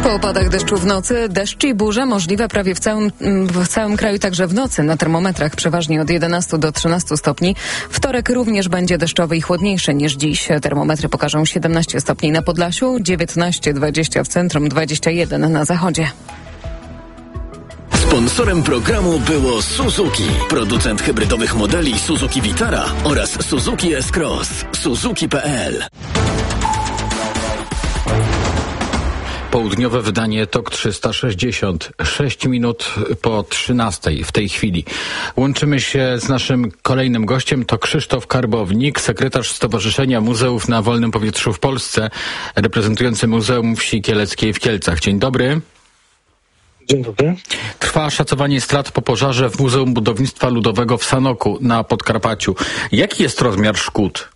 Po opadach deszczu w nocy, deszcz i burze możliwe prawie w całym kraju, także w nocy. Na termometrach przeważnie od 11 do 13 stopni. Wtorek również będzie deszczowy i chłodniejszy niż dziś. Termometry pokażą 17 stopni na Podlasiu, 19-20 w centrum, 21 na zachodzie. Sponsorem programu było Suzuki, producent hybrydowych modeli Suzuki Vitara oraz Suzuki S-Cross. Suzuki.pl. Południowe wydanie TOK 360, 6 minut po 13 w tej chwili. Łączymy się z naszym kolejnym gościem, to Krzysztof Karbownik, sekretarz Stowarzyszenia Muzeów na Wolnym Powietrzu w Polsce, reprezentujący Muzeum Wsi Kieleckiej w Kielcach. Dzień dobry. Dzień dobry. Trwa szacowanie strat po pożarze w Muzeum Budownictwa Ludowego w Sanoku na Podkarpaciu. Jaki jest rozmiar szkód?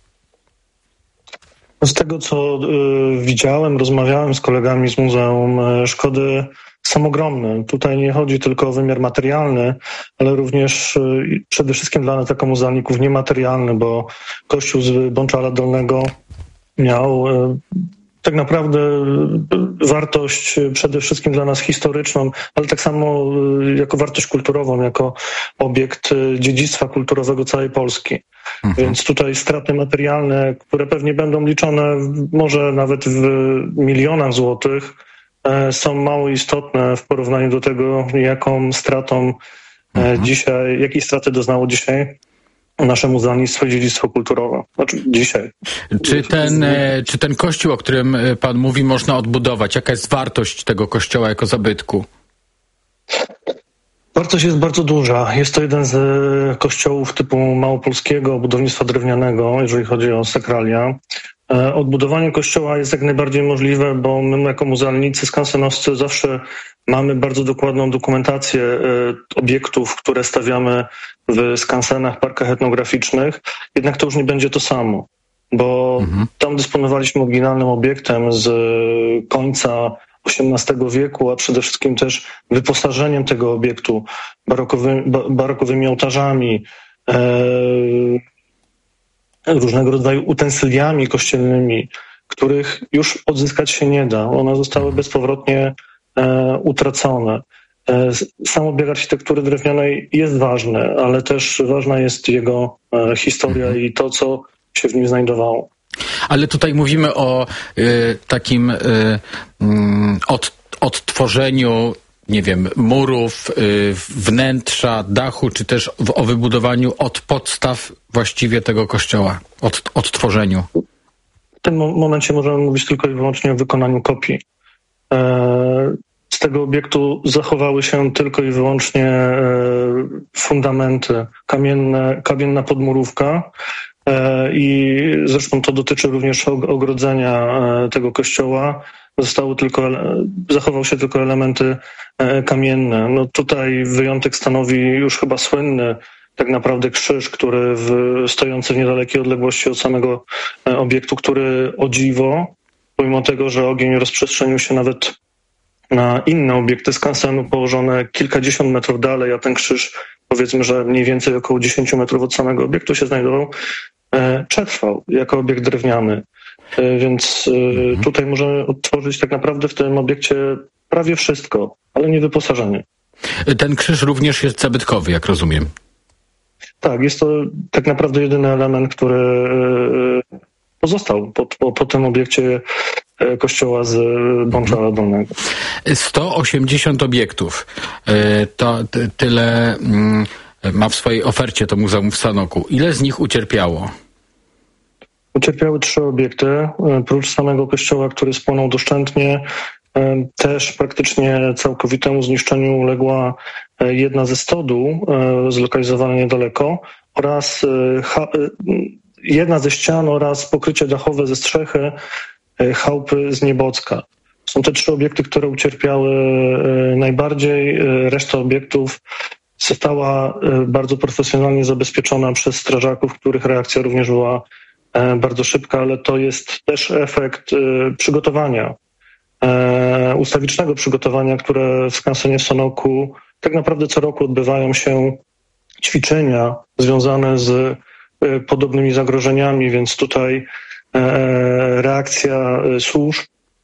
Z tego, co widziałem, rozmawiałem z kolegami z muzeum, szkody są ogromne. Tutaj nie chodzi tylko o wymiar materialny, ale również przede wszystkim dla nas jako muzealników niematerialny, bo kościół z Bączala Dolnego miał tak naprawdę wartość przede wszystkim dla nas historyczną, ale tak samo jako wartość kulturową, jako obiekt dziedzictwa kulturowego całej Polski. Więc tutaj straty materialne, które pewnie będą liczone może nawet w milionach złotych, są mało istotne w porównaniu do tego, jaką stratą dzisiaj, jakiej straty doznało dzisiaj nasze muzealnictwo i dziedzictwo kulturowe. Znaczy dzisiaj. Czy ten kościół, o którym pan mówi, można odbudować? Jaka jest wartość tego kościoła jako zabytku? Wartość jest bardzo duża. Jest to jeden z kościołów typu małopolskiego budownictwa drewnianego, jeżeli chodzi o sakralia. Odbudowanie kościoła jest jak najbardziej możliwe, bo my jako muzealnicy skansenowscy zawsze mamy bardzo dokładną dokumentację obiektów, które stawiamy w skansenach, parkach etnograficznych. Jednak to już nie będzie to samo, bo tam dysponowaliśmy oryginalnym obiektem z końca XVIII wieku, a przede wszystkim też wyposażeniem tego obiektu, barokowymi ołtarzami, różnego rodzaju utensyliami kościelnymi, których już odzyskać się nie da. One zostały bezpowrotnie utracone. Sam obiekt architektury drewnianej jest ważny, ale też ważna jest jego historia i to, co się w nim znajdowało. Ale tutaj mówimy o takim odtworzeniu, nie wiem, murów, wnętrza, dachu, czy też o wybudowaniu od podstaw właściwie tego kościoła, odtworzeniu. W tym momencie możemy mówić tylko i wyłącznie o wykonaniu kopii. Z tego obiektu zachowały się tylko i wyłącznie fundamenty, kamienna podmurówka i zresztą to dotyczy również ogrodzenia tego kościoła. Zachował się tylko elementy kamienne. No tutaj wyjątek stanowi już chyba słynny tak naprawdę krzyż, stojący w niedalekiej odległości od samego obiektu, który o dziwo, pomimo tego, że ogień rozprzestrzenił się nawet na inne obiekty skansenu położone kilkadziesiąt metrów dalej, a ten krzyż, powiedzmy, że mniej więcej około 10 metrów od samego obiektu się znajdował, przetrwał jako obiekt drewniany. Więc tutaj możemy odtworzyć tak naprawdę w tym obiekcie prawie wszystko, ale nie wyposażenie. Ten krzyż również jest zabytkowy, jak rozumiem. Tak, jest to tak naprawdę jedyny element, który pozostał po tym obiekcie kościoła z Bączala Dolnego. 180 obiektów. To tyle ma w swojej ofercie to Muzeum w Sanoku. Ile z nich ucierpiało? Ucierpiały 3 obiekty. Prócz samego kościoła, który spłonął doszczętnie, też praktycznie całkowitemu zniszczeniu uległa jedna ze stodół, zlokalizowana niedaleko, oraz jedna ze ścian oraz pokrycie dachowe ze strzechy chałupy z Niebocka. Są te 3 obiekty, które ucierpiały najbardziej. Reszta obiektów została bardzo profesjonalnie zabezpieczona przez strażaków, których reakcja również była bardzo szybka, ale to jest też efekt przygotowania, ustawicznego przygotowania, które w skansenie w Sanoku tak naprawdę co roku odbywają się ćwiczenia związane z podobnymi zagrożeniami, więc tutaj reakcja służb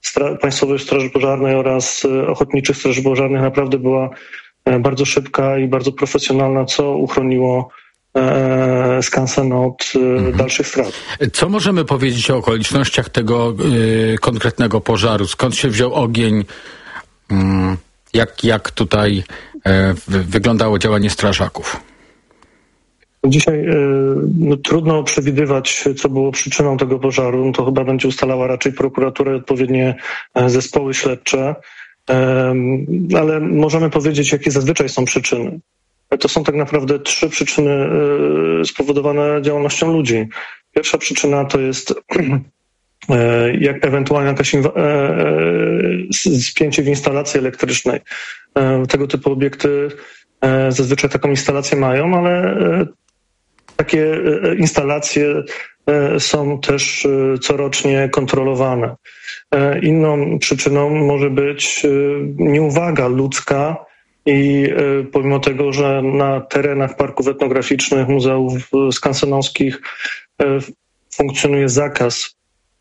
Państwowej Straży Pożarnej oraz Ochotniczych Straży Pożarnych naprawdę była bardzo szybka i bardzo profesjonalna, co uchroniło skansen od dalszych strat. Co możemy powiedzieć o okolicznościach tego konkretnego pożaru? Skąd się wziął ogień? Jak tutaj wyglądało działanie strażaków? Dzisiaj trudno przewidywać, co było przyczyną tego pożaru. To chyba będzie ustalała raczej prokuratura i odpowiednie zespoły śledcze. Ale możemy powiedzieć, jakie zazwyczaj są przyczyny. To są tak naprawdę 3 przyczyny spowodowane działalnością ludzi. Pierwsza przyczyna to jest ewentualnie jakieś spięcie w instalacji elektrycznej. Tego typu obiekty zazwyczaj taką instalację mają, ale takie instalacje są też corocznie kontrolowane. Inną przyczyną może być nieuwaga ludzka i pomimo tego, że na terenach parków etnograficznych, muzeów skansenowskich funkcjonuje zakaz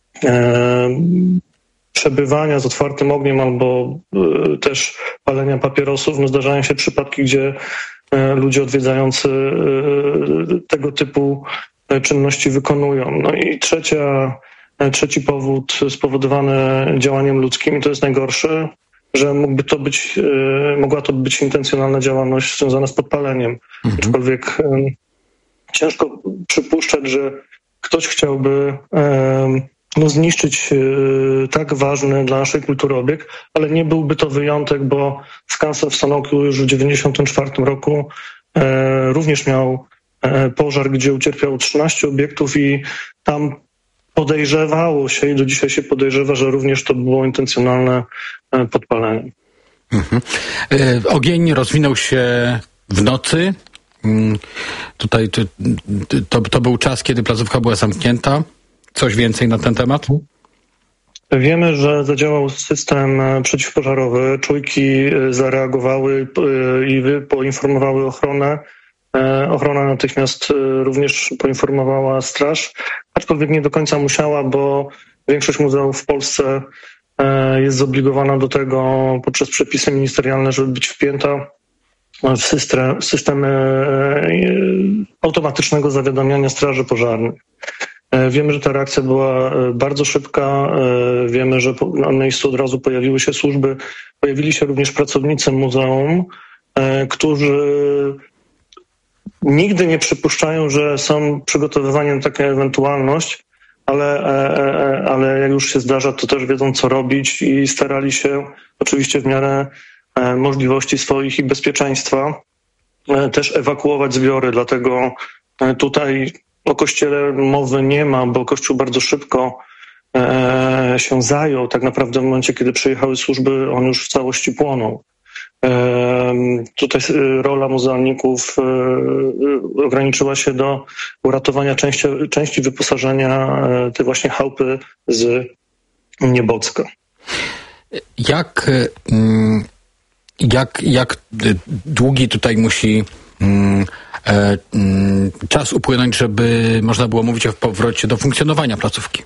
przebywania z otwartym ogniem albo też palenia papierosów, zdarzają się przypadki, gdzie ludzie odwiedzający tego typu czynności wykonują. No i trzeci powód spowodowany działaniem ludzkim, i to jest najgorszy, że mogła to być intencjonalna działalność związana z podpaleniem. Aczkolwiek ciężko przypuszczać, że ktoś chciałby zniszczyć tak ważny dla naszej kultury obiekt, ale nie byłby to wyjątek, bo skansen w Sanoku już w 1994 roku również miał pożar, gdzie ucierpiało 13 obiektów i tam podejrzewało się i do dzisiaj się podejrzewa, że również to było intencjonalne podpalenie. Ogień rozwinął się w nocy. Tutaj to był czas, kiedy placówka była zamknięta. Coś więcej na ten temat? Wiemy, że zadziałał system przeciwpożarowy. Czujki zareagowały i poinformowały ochronę. Ochrona natychmiast również poinformowała straż, aczkolwiek nie do końca musiała, bo większość muzeów w Polsce jest zobligowana do tego poprzez przepisy ministerialne, żeby być wpięta w system automatycznego zawiadamiania straży pożarnych. Wiemy, że ta reakcja była bardzo szybka. Wiemy, że na miejscu od razu pojawiły się służby. Pojawili się również pracownicy muzeum, którzy nigdy nie przypuszczają, że są przygotowywani na taką ewentualność, ale jak już się zdarza, to też wiedzą, co robić i starali się oczywiście w miarę możliwości swoich i bezpieczeństwa też ewakuować zbiory. Dlatego tutaj o kościele mowy nie ma, bo kościół bardzo szybko się zajął. Tak naprawdę w momencie, kiedy przyjechały służby, on już w całości płonął. Tutaj rola muzealników ograniczyła się do uratowania części wyposażenia tej właśnie chałupy z Niebocka. Jak długi tutaj musi czas upłynąć, żeby można było mówić o powrocie do funkcjonowania placówki?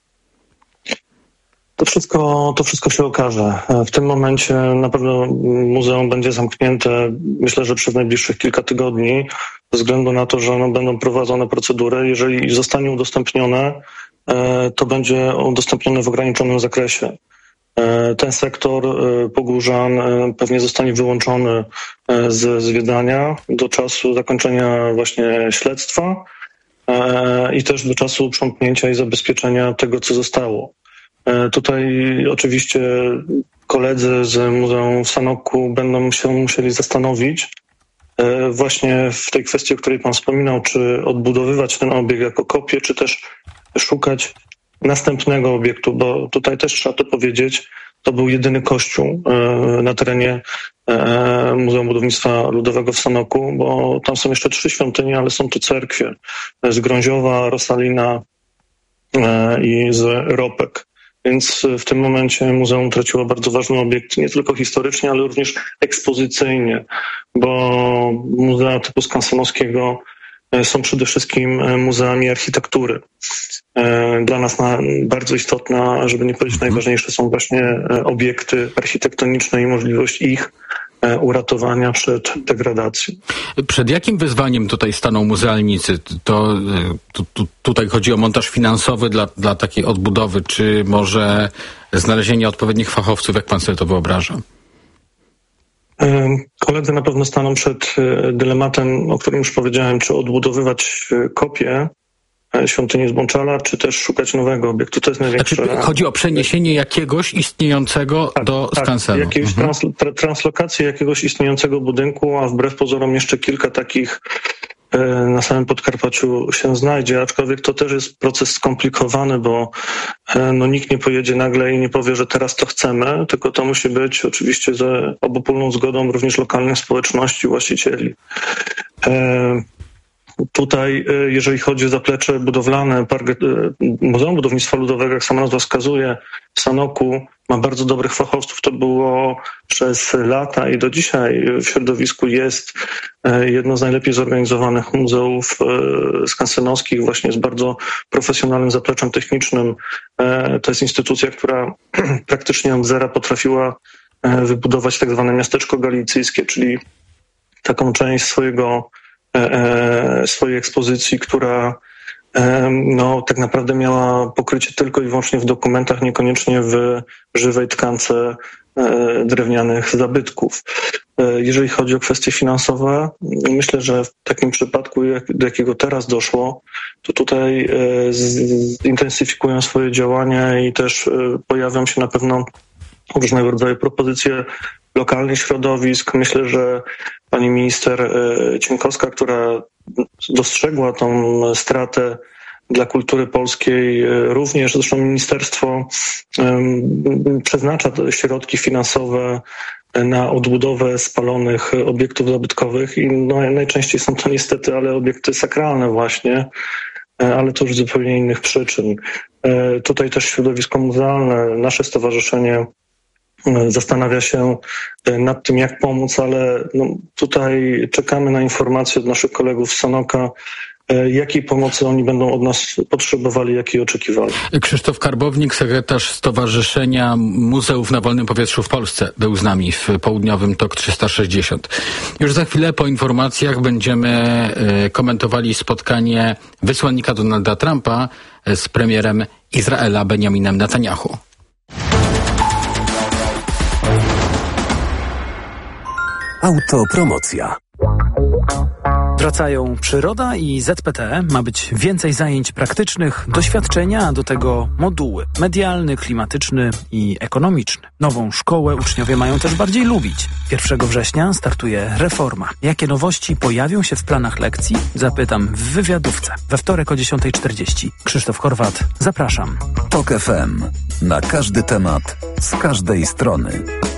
To wszystko się okaże. W tym momencie na pewno muzeum będzie zamknięte, myślę, że przez najbliższych kilka tygodni, ze względu na to, że będą prowadzone procedury. Jeżeli zostanie udostępnione, to będzie udostępnione w ograniczonym zakresie. Ten sektor Pogórzan pewnie zostanie wyłączony z zwiedzania do czasu zakończenia właśnie śledztwa i też do czasu uprzątnięcia i zabezpieczenia tego, co zostało. Tutaj oczywiście koledzy z Muzeum w Sanoku będą się musieli zastanowić właśnie w tej kwestii, o której pan wspominał, czy odbudowywać ten obiekt jako kopię, czy też szukać następnego obiektu, bo tutaj też trzeba to powiedzieć, to był jedyny kościół na terenie Muzeum Budownictwa Ludowego w Sanoku, bo tam są jeszcze 3 świątynie, ale są to cerkwie z Grąziowa, Rosalina i z Ropek. Więc w tym momencie muzeum traciło bardzo ważny obiekt, nie tylko historycznie, ale również ekspozycyjnie, bo muzea typu skansenowskiego są przede wszystkim muzeami architektury. Dla nas bardzo istotna, żeby nie powiedzieć najważniejsze, są właśnie obiekty architektoniczne i możliwość ich uratowania przed degradacją. Przed jakim wyzwaniem tutaj staną muzealnicy? Tutaj chodzi o montaż finansowy dla takiej odbudowy, czy może znalezienie odpowiednich fachowców, jak pan sobie to wyobraża? Koledzy na pewno staną przed dylematem, o którym już powiedziałem, czy odbudowywać kopię świątyni Zbączala, czy też szukać nowego obiektu. To jest największe... chodzi o przeniesienie jakiegoś istniejącego do skansenu. Translokację jakiegoś istniejącego budynku, a wbrew pozorom jeszcze kilka takich na samym Podkarpaciu się znajdzie, aczkolwiek to też jest proces skomplikowany, bo nikt nie pojedzie nagle i nie powie, że teraz to chcemy, tylko to musi być oczywiście za obopólną zgodą również lokalnych społeczności, właścicieli. Tutaj, jeżeli chodzi o zaplecze budowlane, Muzeum Budownictwa Ludowego, jak sama nazwa wskazuje, w Sanoku ma bardzo dobrych fachowców. To było przez lata i do dzisiaj w środowisku jest jedno z najlepiej zorganizowanych muzeów skansenowskich, właśnie z bardzo profesjonalnym zapleczem technicznym. To jest instytucja, która praktycznie od zera potrafiła wybudować tak zwane miasteczko galicyjskie, czyli taką część swojej ekspozycji, która tak naprawdę miała pokrycie tylko i wyłącznie w dokumentach, niekoniecznie w żywej tkance drewnianych zabytków. Jeżeli chodzi o kwestie finansowe, myślę, że w takim przypadku, do jakiego teraz doszło, to tutaj zintensyfikują swoje działania i też pojawią się na pewno różnego rodzaju propozycje lokalnych środowisk. Myślę, że pani minister Cienkowska, która dostrzegła tą stratę dla kultury polskiej, również zresztą ministerstwo przeznacza środki finansowe na odbudowę spalonych obiektów zabytkowych i najczęściej są to niestety obiekty sakralne właśnie, ale to już z zupełnie innych przyczyn. Tutaj też środowisko muzealne, nasze stowarzyszenie zastanawia się nad tym, jak pomóc, ale tutaj czekamy na informacje od naszych kolegów z Sanoka, jakiej pomocy oni będą od nas potrzebowali, jakiej oczekiwali. Krzysztof Karbownik, sekretarz Stowarzyszenia Muzeów na Wolnym Powietrzu w Polsce, był z nami w południowym TOK 360. Już za chwilę po informacjach będziemy komentowali spotkanie wysłannika Donalda Trumpa z premierem Izraela Benjaminem Netanyahu. Autopromocja. Wracają przyroda i ZPT. Ma być więcej zajęć praktycznych, doświadczenia, a do tego moduły medialny, klimatyczny i ekonomiczny. Nową szkołę uczniowie mają też bardziej lubić. 1 września startuje reforma. Jakie nowości pojawią się w planach lekcji? Zapytam w wywiadówce. We wtorek o 10:40. Krzysztof Horwat. Zapraszam. TOK FM. Na każdy temat, z każdej strony.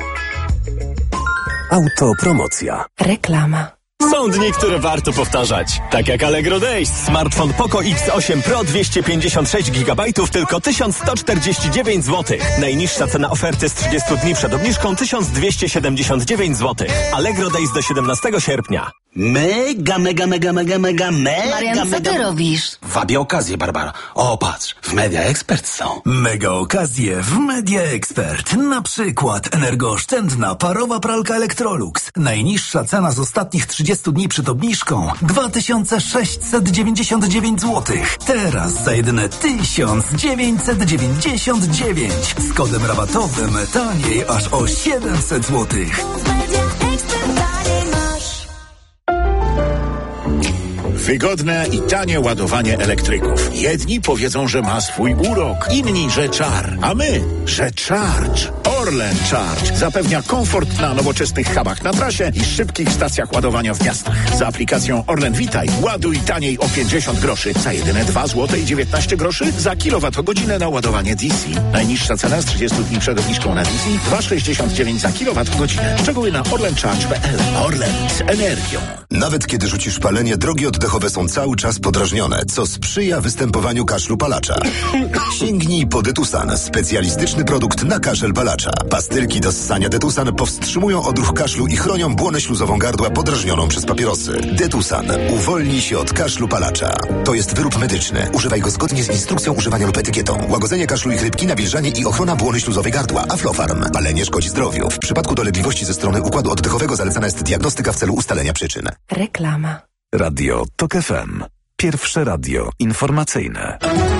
Autopromocja. Reklama. Są dni, które warto powtarzać. Tak jak Allegro Days. Smartfon Poco X8 Pro 256 GB tylko 1149 zł. Najniższa cena oferty z 30 dni przed obniżką 1279 zł. Allegro Days do 17 sierpnia. Mega. Marian, co ty robisz? Wabię okazję, Barbara. O, patrz, w Media Expert są. Mega okazje w Media Expert. Na przykład energooszczędna parowa pralka Electrolux. Najniższa cena z ostatnich 30 dni przed obniżką 2699 zł. Teraz za jedyne 1999. Z kodem rabatowym taniej aż o 700 zł. Wygodne i tanie ładowanie elektryków. Jedni powiedzą, że ma swój urok, inni, że czar, a my, że Charge. Orlen Charge zapewnia komfort na nowoczesnych hubach na trasie i szybkich stacjach ładowania w miastach. Za aplikacją Orlen Witaj ładuj taniej o 50 groszy za jedyne 2 zł i 19 groszy za kilowatogodzinę na ładowanie DC. Najniższa cena z 30 dni przed obniżką na DC 2,69 za kilowatogodzinę. Szczegóły na orlencharge.pl. Orlen z energią. Nawet kiedy rzucisz palenie, drogi oddech oddechowe są cały czas podrażnione, co sprzyja występowaniu kaszlu palacza. Sięgnij po Detusan, specjalistyczny produkt na kaszel palacza. Pastylki do ssania Detusan powstrzymują odruch kaszlu i chronią błonę śluzową gardła podrażnioną przez papierosy. Detusan. Uwolnij się od kaszlu palacza. To jest wyrób medyczny. Używaj go zgodnie z instrukcją używania lub etykietą. Łagodzenie kaszlu i chrypki, nawilżanie i ochrona błony śluzowej gardła. Aflofarm. Palenie szkodzi zdrowiu. W przypadku dolegliwości ze strony układu oddechowego zalecana jest diagnostyka w celu ustalenia przyczyn. Reklama. Radio TOK FM. Pierwsze radio informacyjne.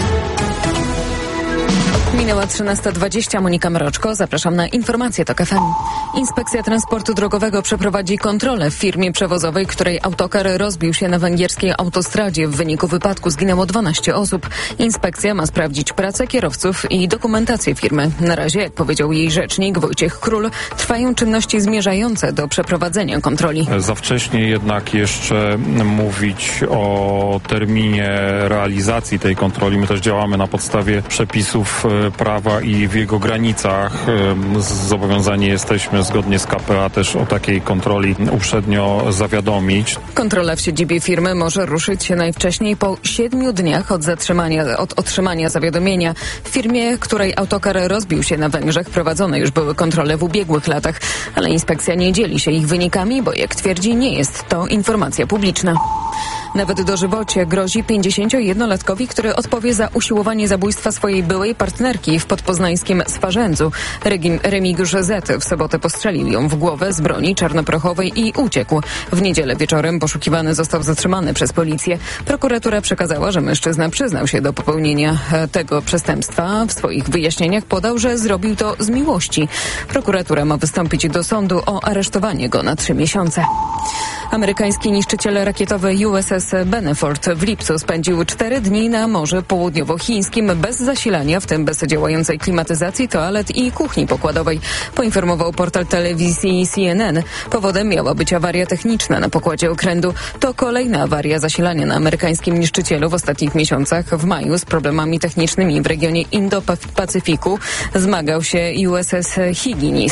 Minęła 13:20. Monika Mroczko. Zapraszam na informacje TOK FM. Inspekcja Transportu Drogowego przeprowadzi kontrolę w firmie przewozowej, której autokar rozbił się na węgierskiej autostradzie. W wyniku wypadku zginęło 12 osób. Inspekcja ma sprawdzić pracę kierowców i dokumentację firmy. Na razie, jak powiedział jej rzecznik Wojciech Król, trwają czynności zmierzające do przeprowadzenia kontroli. Za wcześnie jednak jeszcze mówić o terminie realizacji tej kontroli. My też działamy na podstawie przepisów prawa i w jego granicach. Zobowiązani jesteśmy zgodnie z k.p.a. też o takiej kontroli uprzednio zawiadomić. Kontrola w siedzibie firmy może ruszyć się najwcześniej po 7 dniach od otrzymania zawiadomienia. W firmie, której autokar rozbił się na Węgrzech, prowadzone już były kontrole w ubiegłych latach, ale inspekcja nie dzieli się ich wynikami, bo jak twierdzi, nie jest to informacja publiczna. Nawet dożywocie grozi 51-latkowi, który odpowie za usiłowanie zabójstwa swojej byłej partnerki w podpoznańskim Swarzędzu. Remigiusz Z. w sobotę postrzelił ją w głowę z broni czarnoprochowej i uciekł. W niedzielę wieczorem poszukiwany został zatrzymany przez policję. Prokuratura przekazała, że mężczyzna przyznał się do popełnienia tego przestępstwa. W swoich wyjaśnieniach podał, że zrobił to z miłości. Prokuratura ma wystąpić do sądu o aresztowanie go na 3 miesiące. Amerykański niszczyciel rakietowy USS Benefort w lipcu spędził 4 dni na Morzu Południowochińskim bez zasilania, w tym bez działającej klimatyzacji, toalet i kuchni pokładowej, poinformował portal telewizji CNN. Powodem miała być awaria techniczna na pokładzie okrętu. To kolejna awaria zasilania na amerykańskim niszczycielu w ostatnich miesiącach. W maju z problemami technicznymi w regionie Indo-Pacyfiku zmagał się USS Higgins.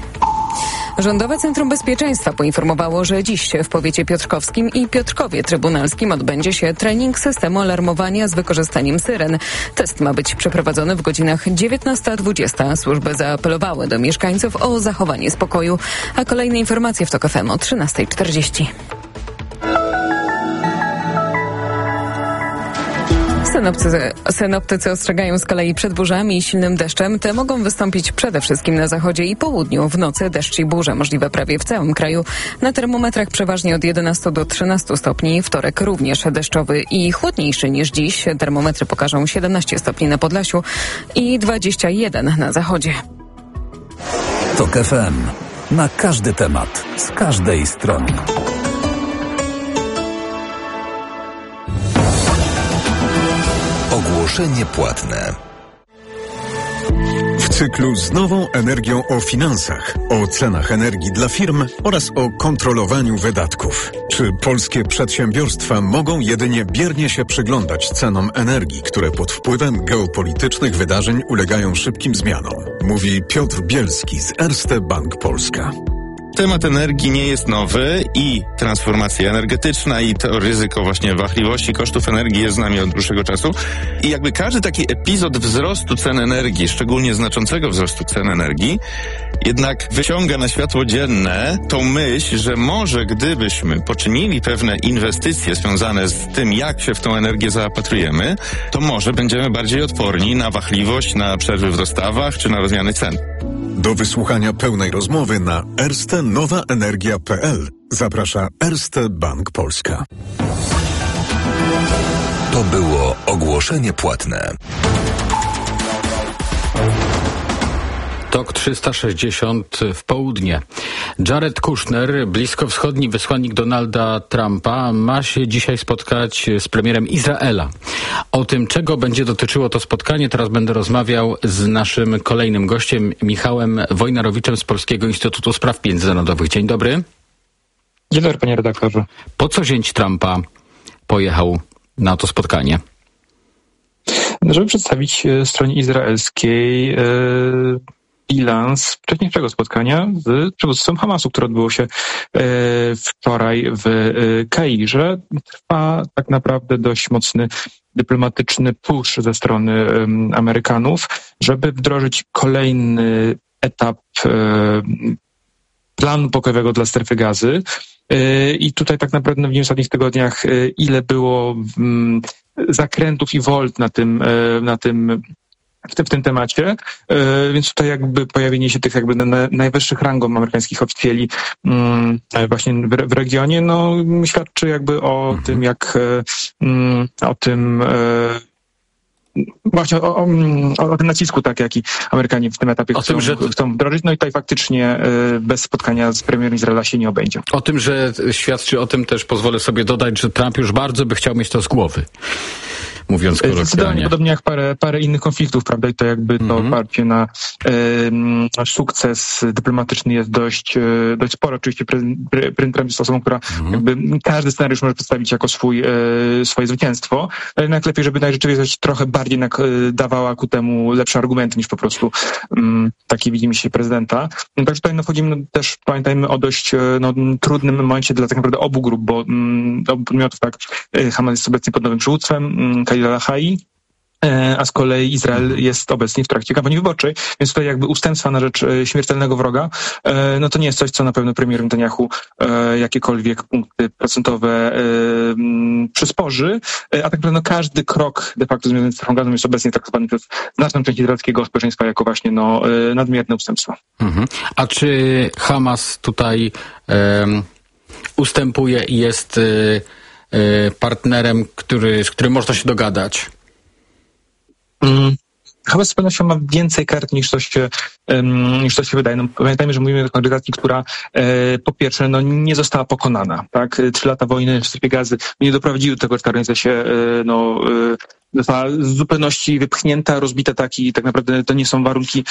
Rządowe Centrum Bezpieczeństwa poinformowało, że dziś w powiecie piotrkowskim i Piotrkowie Trybunalskim odbędzie się trening systemu alarmowania z wykorzystaniem syren. Test ma być przeprowadzony w godzinach 19:20. Służby zaapelowały do mieszkańców o zachowanie spokoju, a kolejne informacje w TOK FM o 13:40. Synoptycy ostrzegają z kolei przed burzami i silnym deszczem. Te mogą wystąpić przede wszystkim na zachodzie i południu. W nocy deszcz i burze możliwe prawie w całym kraju. Na termometrach przeważnie od 11 do 13 stopni. Wtorek również deszczowy i chłodniejszy niż dziś. Termometry pokażą 17 stopni na Podlasiu i 21 na zachodzie. TOK FM. Na każdy temat, z każdej strony. Ogłoszenie płatne. W cyklu z nową energią o finansach, o cenach energii dla firm oraz o kontrolowaniu wydatków. Czy polskie przedsiębiorstwa mogą jedynie biernie się przyglądać cenom energii, które pod wpływem geopolitycznych wydarzeń ulegają szybkim zmianom? Mówi Piotr Bielski z Erste Bank Polska. Temat energii nie jest nowy i transformacja energetyczna i to ryzyko właśnie wahliwości kosztów energii jest z nami od dłuższego czasu. I jakby każdy taki epizod wzrostu cen energii, szczególnie znaczącego wzrostu cen energii, jednak wyciąga na światło dzienne tą myśl, że może gdybyśmy poczynili pewne inwestycje związane z tym, jak się w tą energię zaopatrujemy, to może będziemy bardziej odporni na wahliwość, na przerwy w dostawach czy na rozmiany cen. Do wysłuchania pełnej rozmowy na erstenowaenergia.pl zaprasza Erste Bank Polska. To było ogłoszenie płatne. TOK 360 w południe. Jared Kushner, bliskowschodni wysłannik Donalda Trumpa, ma się dzisiaj spotkać z premierem Izraela. O tym, czego będzie dotyczyło to spotkanie, teraz będę rozmawiał z naszym kolejnym gościem, Michałem Wojnarowiczem z Polskiego Instytutu Spraw Międzynarodowych. Dzień dobry. Dzień dobry, panie redaktorze. Po co zięć Trumpa pojechał na to spotkanie? Żeby przedstawić stronie izraelskiej bilans wcześniejszego spotkania z przywództwem Hamasu, które odbyło się wczoraj w Kairze. Trwa tak naprawdę dość mocny dyplomatyczny push ze strony Amerykanów, żeby wdrożyć kolejny etap planu pokojowego dla strefy Gazy. I tutaj tak naprawdę w ostatnich tygodniach ile było zakrętów i wolt w tym temacie, więc tutaj jakby pojawienie się tych jakby najwyższych rangą amerykańskich oficjeli właśnie w regionie, no świadczy jakby o tym, jak o tym właśnie o tym nacisku, tak, jaki Amerykanie w tym etapie chcą wdrożyć. No i tutaj faktycznie bez spotkania z premierem Izraela się nie obędzie. O tym, że świadczy o tym też pozwolę sobie dodać, że Trump już bardzo by chciał mieć to z głowy. Mówiąc kolokwialnie. Podobnie jak parę innych konfliktów, prawda? I to jakby to oparcie na sukces dyplomatyczny jest dość sporo. Oczywiście prezydent Trump jest osobą, która jakby każdy scenariusz może przedstawić jako swoje zwycięstwo, ale jednak lepiej, żeby rzeczywistość trochę bardziej dawała ku temu lepsze argumenty niż po prostu takie widzimy się prezydenta. Także tutaj wchodzimy też, pamiętajmy, o dość trudnym momencie dla tak naprawdę obu grup, bo obu podmiotów, tak, Hamas jest obecnie pod nowym przywództwem, Khalil al-Hayy, a z kolei Izrael jest obecnie w trakcie kampanii wyborczej, więc tutaj jakby ustępstwa na rzecz śmiertelnego wroga, no to nie jest coś, co na pewno premier Netanyahu jakiekolwiek punkty procentowe przysporzy, a tak naprawdę każdy krok de facto związany z strefą Gazą jest obecnie traktowany przez znaczną część izraelskiego społeczeństwa jako właśnie nadmierne ustępstwo. A czy Hamas tutaj ustępuje i jest partnerem, z którym można się dogadać? Hamas z pewnością ma więcej kart niż to się wydaje. No, pamiętajmy, że mówimy o organizacji, która po pierwsze nie została pokonana. Tak? 3 lata wojny w strefie Gazy nie doprowadziły do tego, że ta organizacja się została w zupełności wypchnięta, rozbita, i tak naprawdę to nie są warunki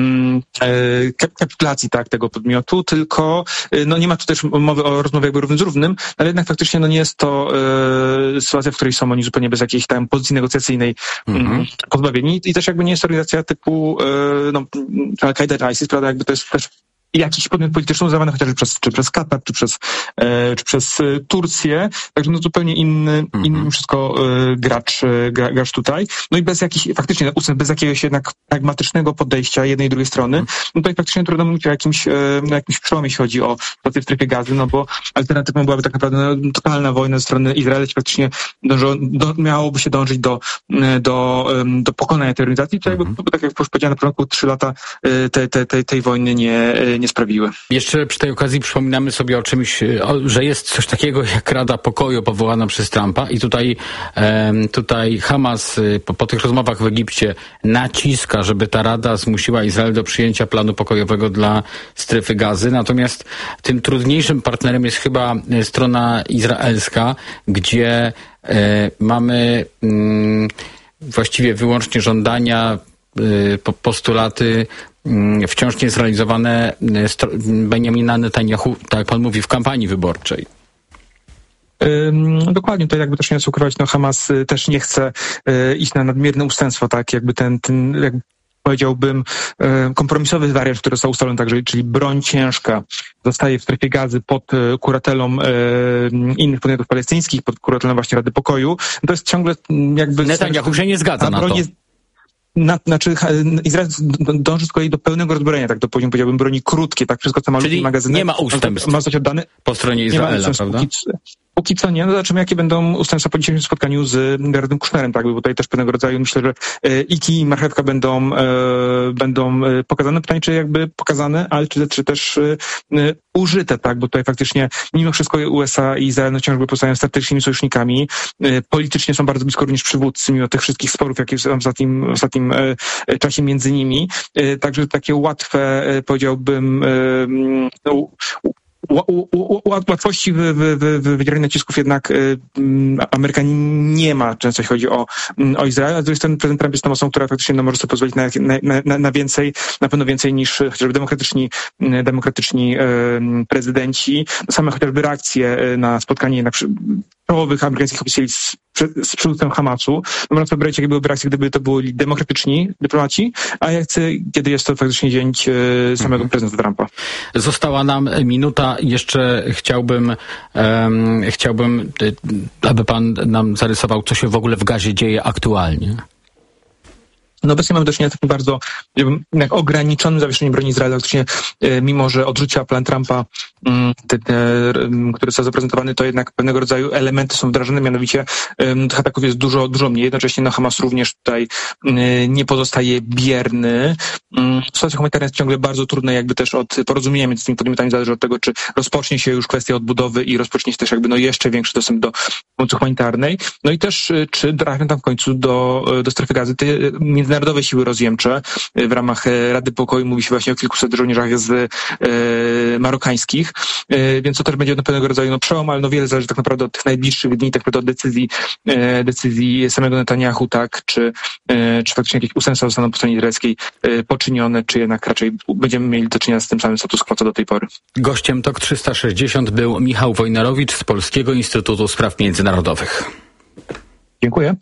kapitulacji, tak, tego podmiotu, tylko nie ma tu też mowy o rozmowie jakby równy z równym, ale jednak faktycznie nie jest to sytuacja, w której są oni zupełnie bez jakiejś tam pozycji negocjacyjnej pozbawieni i też jakby nie jest organizacja typu Al-Qaida czy ISIS, prawda, jakby to jest też jakiś podmiot polityczny uzawany chociażby przez Katar, czy przez Turcję, także zupełnie inny wszystko gracz tutaj. No i bez jakichś, faktycznie bez jakiegoś jednak pragmatycznego podejścia jednej i drugiej strony, no tutaj faktycznie trudno mówić o jakimś przełomie, jeśli chodzi o sytuację w strefie Gazy, no bo alternatywą byłaby tak naprawdę totalna wojna ze strony Izraela, faktycznie miałoby się dążyć do pokonania tej organizacji, to jakby, tak jak już powiedziałem na początku, 3 lata tej wojny nie sprawiły. Jeszcze przy tej okazji przypominamy sobie o czymś, że jest coś takiego jak Rada Pokoju powołana przez Trumpa i tutaj Hamas po tych rozmowach w Egipcie naciska, żeby ta Rada zmusiła Izrael do przyjęcia planu pokojowego dla strefy Gazy. Natomiast tym trudniejszym partnerem jest chyba strona izraelska, gdzie mamy właściwie wyłącznie żądania, postulaty wciąż niezrealizowane Benjamina Netanyahu, tak jak pan mówi, w kampanii wyborczej. Dokładnie, to jakby też nie chcę ukrywać, Hamas też nie chce iść na nadmierne ustępstwo, tak, jakby ten jakby powiedziałbym kompromisowy wariant, który został ustalony także, czyli broń ciężka zostaje w strefie Gazy pod kuratelą innych podmiotów palestyńskich, pod kuratelą właśnie Rady Pokoju. To jest ciągle jakby... Netanyahu się nie zgadza na to. Izrael dąży z kolei do pełnego rozbrojenia, tak do poziomu, powiedziałbym, broni krótkiej, tak wszystko co ma czyli magazyny. Nie ma ustępstw ma zostać oddane. Po stronie Izraela, prawda? Póki co nie, zobaczymy jakie będą ustępstwa po dzisiejszym spotkaniu z Gerardem Kushnerem, tak, bo tutaj też pewnego rodzaju myślę, że Iki i marchewka będą pokazane. Pytanie, czy jakby pokazane, ale czy też użyte, tak, bo tutaj faktycznie mimo wszystko USA i Izrael wciąż pozostają strategicznymi sojusznikami. Politycznie są bardzo blisko również przywódcy, mimo tych wszystkich sporów, jakie są w ostatnim czasie między nimi. Także takie łatwe, powiedziałbym, łatwości w wywieraniu nacisków jednak Ameryka nie ma, często jeśli chodzi o Izrael, a z drugiej strony prezydent Trump jest tą osobą, która faktycznie może sobie pozwolić na więcej, na pewno więcej niż chociażby demokratyczni prezydenci. Same chociażby reakcje na spotkanie czołowych amerykańskich oficjeli z przywództwem Hamasu. No można powiedzieć, jakie byłyby reakcje, gdyby to byli demokratyczni dyplomaci, a jak chcę, kiedy jest to faktycznie dzień samego prezydenta Trumpa. Została nam minuta. Jeszcze chciałbym, aby pan nam zarysował, co się w ogóle w Gazie dzieje aktualnie. No obecnie mamy do czynienia z takim bardzo ograniczonym zawieszeniem broni Izraela, mimo że odrzuciła plan Trumpa, który został zaprezentowany, to jednak pewnego rodzaju elementy są wdrażane, mianowicie tych ataków jest dużo mniej. Jednocześnie Hamas również tutaj nie pozostaje bierny. Sytuacja humanitarna jest ciągle bardzo trudna, jakby też od porozumienia między tymi podmiotami zależy od tego, czy rozpocznie się już kwestia odbudowy i rozpocznie się też jeszcze większy dostęp do pomocy humanitarnej. No i też, czy trafią tam w końcu do strefy gazy te międzynarodowe siły rozjemcze. W ramach Rady Pokoju mówi się właśnie o kilkuset żołnierzach marokańskich, więc to też będzie pewnego rodzaju przełom, ale wiele zależy tak naprawdę od tych najbliższych dni, tak naprawdę od decyzji samego Netanyahu, tak, czy faktycznie jakieś ustępstwa zostaną po stronie izraelskiej poczynione, czy jednak raczej będziemy mieli do czynienia z tym samym status quo co do tej pory. Gościem TOK 360 był Michał Wojnarowicz z Polskiego Instytutu Spraw Międzynarodowych. Dziękuję.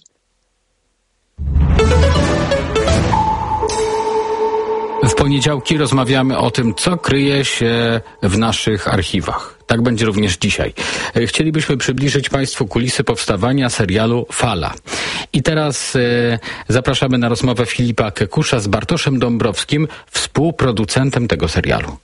W poniedziałki rozmawiamy o tym, co kryje się w naszych archiwach. Tak będzie również dzisiaj. Chcielibyśmy przybliżyć Państwu kulisy powstawania serialu Fala. I teraz zapraszamy na rozmowę Filipa Kekusza z Bartoszem Dąbrowskim, współproducentem tego serialu.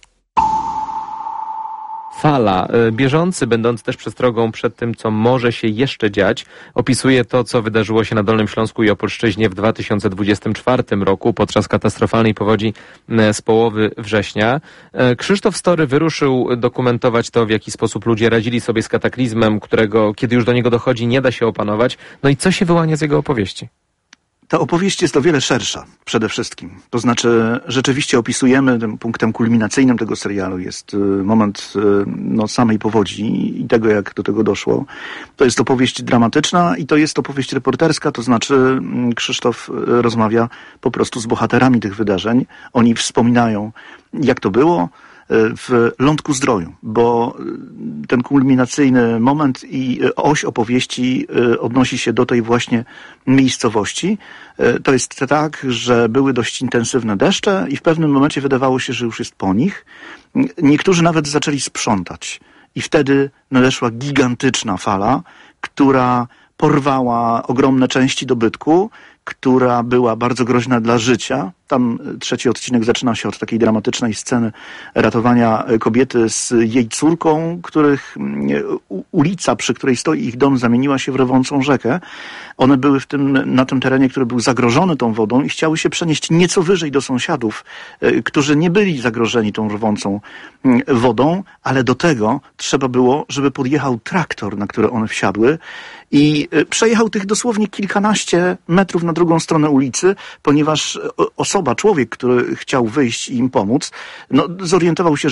Fala, bieżący, będący też przestrogą przed tym, co może się jeszcze dziać, opisuje to, co wydarzyło się na Dolnym Śląsku i Opolszczyźnie w 2024 roku podczas katastrofalnej powodzi z połowy września. Krzysztof Story wyruszył dokumentować to, w jaki sposób ludzie radzili sobie z kataklizmem, którego, kiedy już do niego dochodzi, nie da się opanować. No i co się wyłania z jego opowieści? Ta opowieść jest o wiele szersza przede wszystkim. To znaczy rzeczywiście opisujemy, tym punktem kulminacyjnym tego serialu jest moment samej powodzi i tego, jak do tego doszło. To jest opowieść dramatyczna i to jest opowieść reporterska, to znaczy Krzysztof rozmawia po prostu z bohaterami tych wydarzeń. Oni wspominają, jak to było w Lądku-Zdroju, bo ten kulminacyjny moment i oś opowieści odnosi się do tej właśnie miejscowości. To jest tak, że były dość intensywne deszcze i w pewnym momencie wydawało się, że już jest po nich. Niektórzy nawet zaczęli sprzątać i wtedy nadeszła gigantyczna fala, która porwała ogromne części dobytku, która była bardzo groźna dla życia. Tam trzeci odcinek zaczyna się od takiej dramatycznej sceny ratowania kobiety z jej córką, których ulica, przy której stoi ich dom, zamieniła się w rewącą rzekę. One były na tym terenie, który był zagrożony tą wodą i chciały się przenieść nieco wyżej do sąsiadów, którzy nie byli zagrożeni tą rwącą wodą, ale do tego trzeba było, żeby podjechał traktor, na który one wsiadły i przejechał tych dosłownie kilkanaście metrów na drugą stronę ulicy, ponieważ człowiek, który chciał wyjść i im pomóc, zorientował się,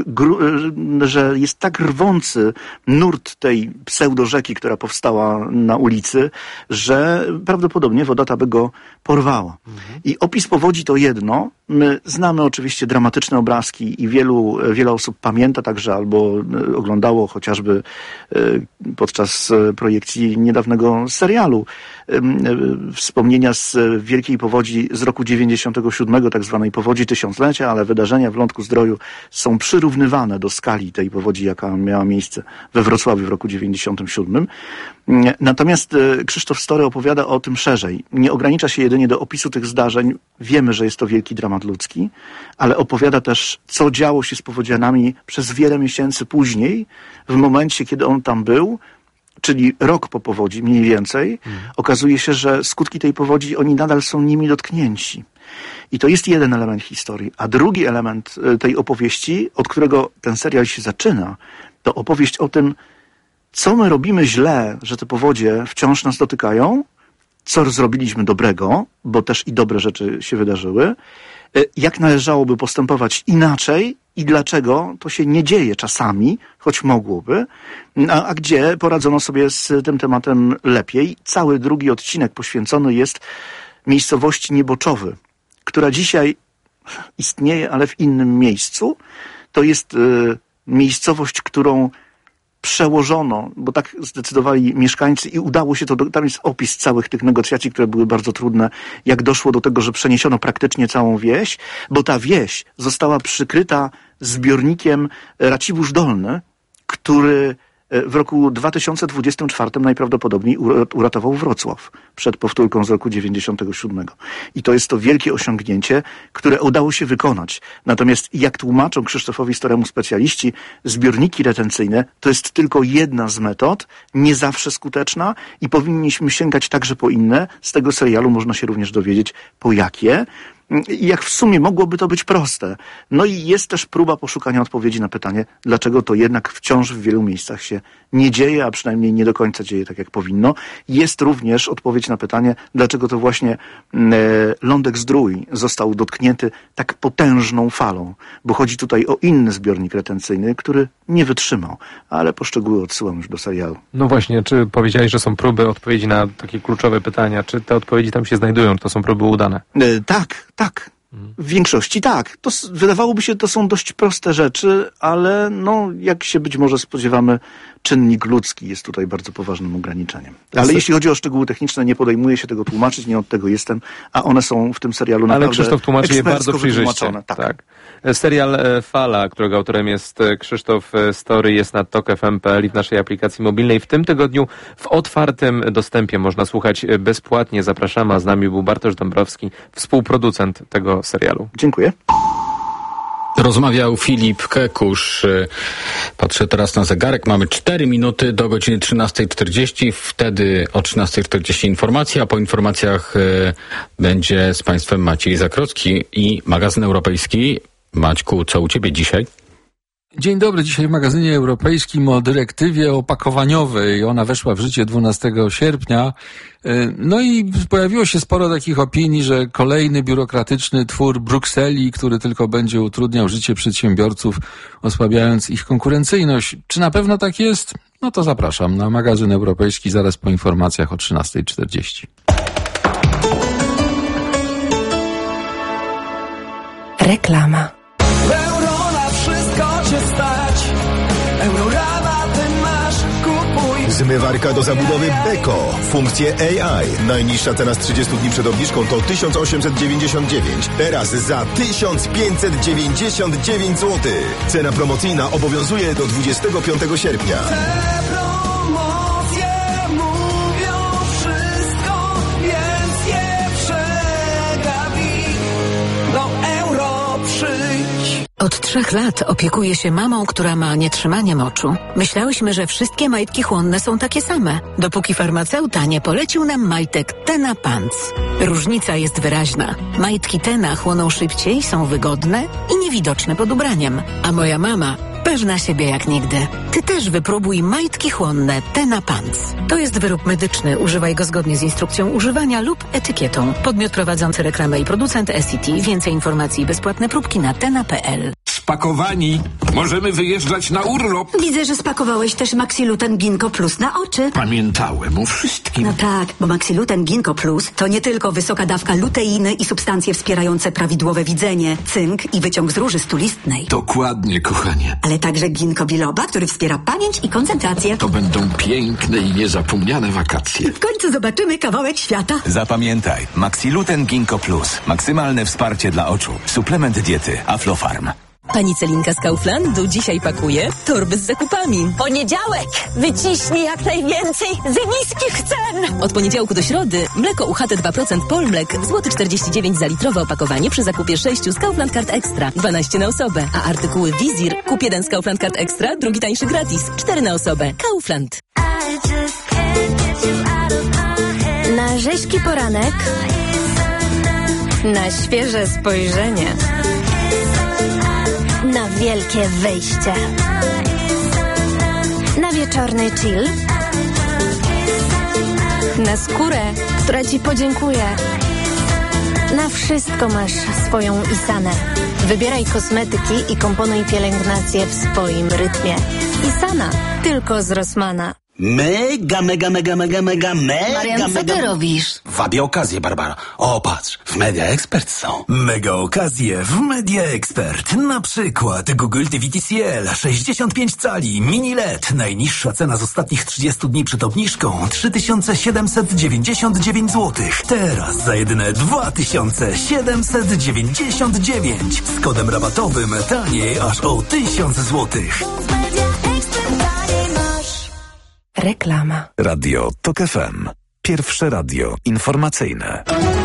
że jest tak rwący nurt tej pseudo-rzeki, która powstała na ulicy, że prawdopodobnie woda ta by go porwała. I opis powodzi to jedno. My znamy oczywiście dramatyczne obrazki i wiele osób pamięta także albo oglądało chociażby podczas projekcji niedawnego serialu wspomnienia z wielkiej powodzi z roku 97, tak zwanej powodzi tysiąclecia, ale wydarzenia w Lądku-Zdroju są przyrównywane do skali tej powodzi, jaka miała miejsce we Wrocławiu w roku 97. Natomiast Krzysztof Story opowiada o tym szerzej. Nie ogranicza się jedynie do opisu tych zdarzeń. Wiemy, że jest to wielki dramat ludzki, ale opowiada też, co działo się z powodzianami przez wiele miesięcy później, w momencie, kiedy on tam był, czyli rok po powodzi mniej więcej. Okazuje się, że skutki tej powodzi, oni nadal są nimi dotknięci. I to jest jeden element historii. A drugi element tej opowieści, od którego ten serial się zaczyna, to opowieść o tym, co my robimy źle, że te powodzie wciąż nas dotykają, co zrobiliśmy dobrego, bo też i dobre rzeczy się wydarzyły, jak należałoby postępować inaczej i dlaczego to się nie dzieje czasami, choć mogłoby, a gdzie poradzono sobie z tym tematem lepiej. Cały drugi odcinek poświęcony jest miejscowości Nieboczowy, która dzisiaj istnieje, ale w innym miejscu. To jest miejscowość, którą przełożono, bo tak zdecydowali mieszkańcy i udało się to, tam jest opis całych tych negocjacji, które były bardzo trudne, jak doszło do tego, że przeniesiono praktycznie całą wieś, bo ta wieś została przykryta zbiornikiem Racibórz Dolny, który w roku 2024 najprawdopodobniej uratował Wrocław przed powtórką z roku 97. I to jest to wielkie osiągnięcie, które udało się wykonać. Natomiast jak tłumaczą Krzysztofowi Staremu specjaliści, zbiorniki retencyjne to jest tylko jedna z metod, nie zawsze skuteczna i powinniśmy sięgać także po inne. Z tego serialu można się również dowiedzieć, po jakie. I jak w sumie mogłoby to być proste. No i jest też próba poszukania odpowiedzi na pytanie, dlaczego to jednak wciąż w wielu miejscach się nie dzieje, a przynajmniej nie do końca dzieje tak, jak powinno. Jest również odpowiedź na pytanie, dlaczego to właśnie Lądek-Zdrój został dotknięty tak potężną falą, bo chodzi tutaj o inny zbiornik retencyjny, który nie wytrzymał, ale poszczegóły odsyłam już do serialu. No właśnie, czy powiedziałeś, że są próby odpowiedzi na takie kluczowe pytania, czy te odpowiedzi tam się znajdują, czy to są próby udane? Tak. W większości tak. To wydawałoby się, to są dość proste rzeczy, ale no, jak się być może spodziewamy, czynnik ludzki jest tutaj bardzo poważnym ograniczeniem. Ale jeśli chodzi o szczegóły techniczne, nie podejmuję się tego tłumaczyć, nie od tego jestem, a one są w tym serialu naprawdę ale Krzysztof tłumaczy je bardzo przejrzyście. Tak. Serial Fala, którego autorem jest Krzysztof Story, jest na TOK.FM.pl i w naszej aplikacji mobilnej. W tym tygodniu w otwartym dostępie można słuchać bezpłatnie. Zapraszamy, a z nami był Bartosz Dąbrowski, współproducent tego serialu. Dziękuję. Rozmawiał Filip Kekusz. Patrzę teraz na zegarek. Mamy 4 minuty do godziny 13:40. Wtedy o 13:40 informacja, a po informacjach będzie z Państwem Maciej Zakrocki i Magazyn Europejski. Maćku, co u Ciebie dzisiaj? Dzień dobry. Dzisiaj w Magazynie Europejskim o dyrektywie opakowaniowej. Ona weszła w życie 12 sierpnia. No i pojawiło się sporo takich opinii, że kolejny biurokratyczny twór Brukseli, który tylko będzie utrudniał życie przedsiębiorców, osłabiając ich konkurencyjność. Czy na pewno tak jest? No to zapraszam na Magazyn Europejski zaraz po informacjach o 13:40. Reklama. Zmywarka do zabudowy Beko. Funkcje AI. Najniższa cena z 30 dni przed obniżką to 1899. Teraz za 1599 zł. Cena promocyjna obowiązuje do 25 sierpnia. Te promocje mówią wszystko, więc je przegapi. Do Euro przyjdź. Od 3 lat opiekuję się mamą, która ma nietrzymanie moczu. Myślałyśmy, że wszystkie majtki chłonne są takie same, dopóki farmaceuta nie polecił nam majtek Tena Pants. Różnica jest wyraźna. Majtki Tena chłoną szybciej, są wygodne i niewidoczne pod ubraniem. A moja mama pewna siebie jak nigdy. Ty też wypróbuj majtki chłonne Tena Pants. To jest wyrób medyczny. Używaj go zgodnie z instrukcją używania lub etykietą. Podmiot prowadzący reklamę i producent SCT. Więcej informacji i bezpłatne próbki na tena.pl. Spakowani. Możemy wyjeżdżać na urlop. Widzę, że spakowałeś też Maxiluten Ginkgo Plus na oczy. Pamiętałem o wszystkim. No tak, bo Maxiluten Ginkgo Plus to nie tylko wysoka dawka luteiny i substancje wspierające prawidłowe widzenie, cynk i wyciąg z róży stulistnej. Dokładnie, kochanie. Ale także ginkgo biloba, który wspiera pamięć i koncentrację. To będą piękne i niezapomniane wakacje. W końcu zobaczymy kawałek świata. Zapamiętaj, Maxiluten Ginkgo Plus. Maksymalne wsparcie dla oczu. Suplement diety Aflofarm. Pani Celinka z Kauflandu dzisiaj pakuje torby z zakupami. Poniedziałek! Wyciśnij jak najwięcej z niskich cen! Od poniedziałku do środy mleko UHT 2% Polmlek złoty 49 za litrowe opakowanie przy zakupie 6 z Kaufland Card Extra, 12 na osobę. A artykuły Wizir, kup 1 z Kaufland Card Extra, drugi tańszy gratis, 4 na osobę. Kaufland. Na rzeźki poranek, na świeże spojrzenie, na wielkie wyjście, na wieczorny chill, na skórę, która Ci podziękuje. Na wszystko masz swoją Isanę. Wybieraj kosmetyki i komponuj pielęgnację w swoim rytmie. Isana, tylko z Rossmana. Marian, co ty robisz? Wabię okazję, Barbara. O, patrz, w Media Expert są. Mega okazje w Media Expert. Na przykład Google TV TCL 65 cali, mini LED. Najniższa cena z ostatnich 30 dni przed obniżką 3799 zł. Teraz za jedyne 2799. Z kodem rabatowym taniej aż o 1000 zł. Reklama. Radio TOK FM. Pierwsze radio informacyjne.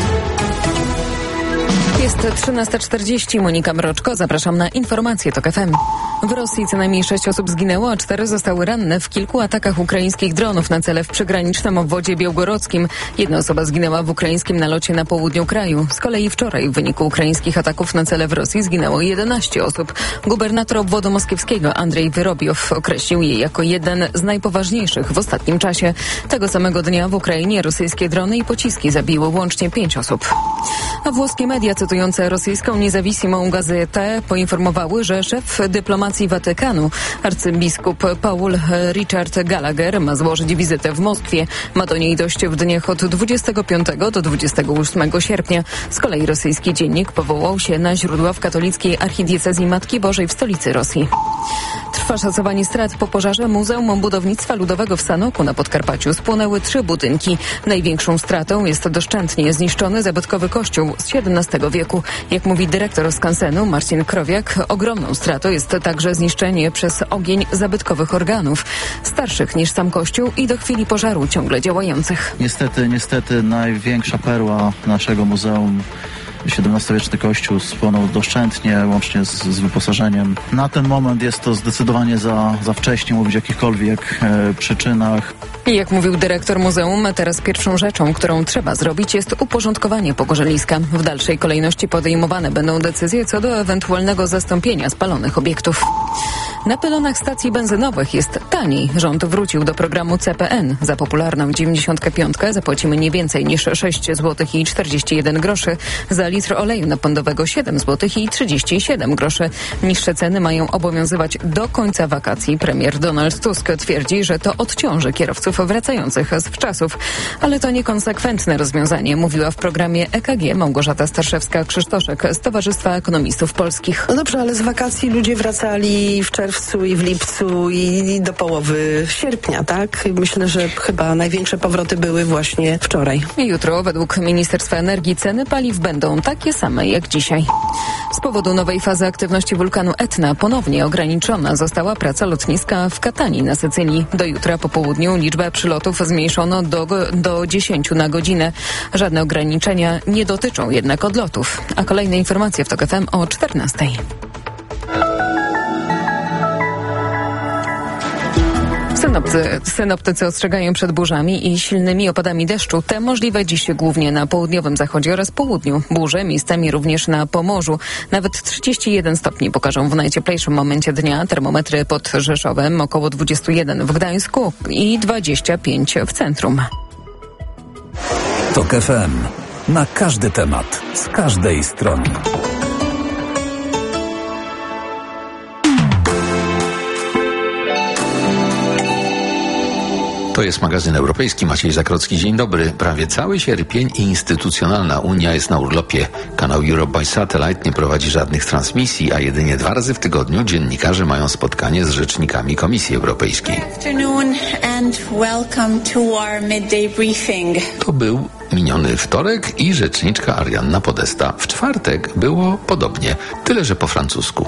Jest 13:40. Monika Mroczko. Zapraszam na informacje TOK FM. W Rosji co najmniej 6 osób zginęło, a 4 zostały ranne w kilku atakach ukraińskich dronów na cele w przygranicznym obwodzie białgorodzkim. Jedna osoba zginęła w ukraińskim nalocie na południu kraju. Z kolei wczoraj w wyniku ukraińskich ataków na cele w Rosji zginęło 11 osób. Gubernator obwodu moskiewskiego Andrzej Wyrobiow określił je jako jeden z najpoważniejszych w ostatnim czasie. Tego samego dnia w Ukrainie rosyjskie drony i pociski zabiły łącznie 5 osób. A włoskie media cytujące rosyjską Niezawisłą Gazetę poinformowały, że szef dyplomacji Watykanu, arcybiskup Paul Richard Gallagher, ma złożyć wizytę w Moskwie. Ma do niej dojść w dniach od 25 do 28 sierpnia. Z kolei rosyjski dziennik powołał się na źródła w katolickiej archidiecezji Matki Bożej w stolicy Rosji. Trwa szacowanie strat po pożarze Muzeum Budownictwa Ludowego w Sanoku na Podkarpaciu. Spłonęły 3 budynki. Największą stratą jest doszczętnie zniszczony zabytkowy kościół z XVII wieku. Jak mówi dyrektor skansenu Marcin Krowiak, ogromną stratą jest także zniszczenie przez ogień zabytkowych organów, starszych niż sam kościół i do chwili pożaru ciągle działających. Niestety największa perła naszego muzeum, XVII-wieczny kościół, spłonął doszczętnie, łącznie z wyposażeniem. Na ten moment jest to zdecydowanie za wcześnie mówić o jakichkolwiek przyczynach. I jak mówił dyrektor muzeum, teraz pierwszą rzeczą, którą trzeba zrobić, jest uporządkowanie pogorzeliska. W dalszej kolejności podejmowane będą decyzje co do ewentualnego zastąpienia spalonych obiektów. Na pylonach stacji benzynowych jest taniej. Rząd wrócił do programu CPN. Za popularną 95 zapłacimy nie więcej niż 6 zł i 41 groszy. Za litr oleju napędowego 7 zł i 37 groszy. Niższe ceny mają obowiązywać do końca wakacji. Premier Donald Tusk twierdzi, że to odciąży kierowców wracających z wczasów. Ale to niekonsekwentne rozwiązanie, mówiła w programie EKG Małgorzata Starszewska-Krzysztoszek z Towarzystwa Ekonomistów Polskich. No dobrze, ale z wakacji ludzie wracali w czerwcu i w lipcu i do połowy sierpnia, tak? Myślę, że chyba największe powroty były właśnie wczoraj. Jutro według Ministerstwa Energii ceny paliw będą takie same jak dzisiaj. Z powodu nowej fazy aktywności wulkanu Etna ponownie ograniczona została praca lotniska w Katanii na Sycylii. Do jutra po południu liczbę przylotów zmniejszono do 10 na godzinę. Żadne ograniczenia nie dotyczą jednak odlotów. A kolejne informacje w TOK FM o 14:00. Synoptycy ostrzegają przed burzami i silnymi opadami deszczu. Te możliwe dziś głównie na południowym zachodzie oraz południu. Burze miejscami również na Pomorzu. Nawet 31 stopni pokażą w najcieplejszym momencie dnia. Termometry pod Rzeszowem około 21 w Gdańsku i 25 w centrum. TOK FM. Na każdy temat, z każdej strony. To jest magazyn europejski. Maciej Zakrocki, dzień dobry. Prawie cały sierpień i instytucjonalna Unia jest na urlopie. Kanał Europe by Satellite nie prowadzi żadnych transmisji, a jedynie 2 razy w tygodniu dziennikarze mają spotkanie z rzecznikami Komisji Europejskiej. To był miniony wtorek i rzeczniczka Arianna Podesta. W czwartek było podobnie, tyle że po francusku.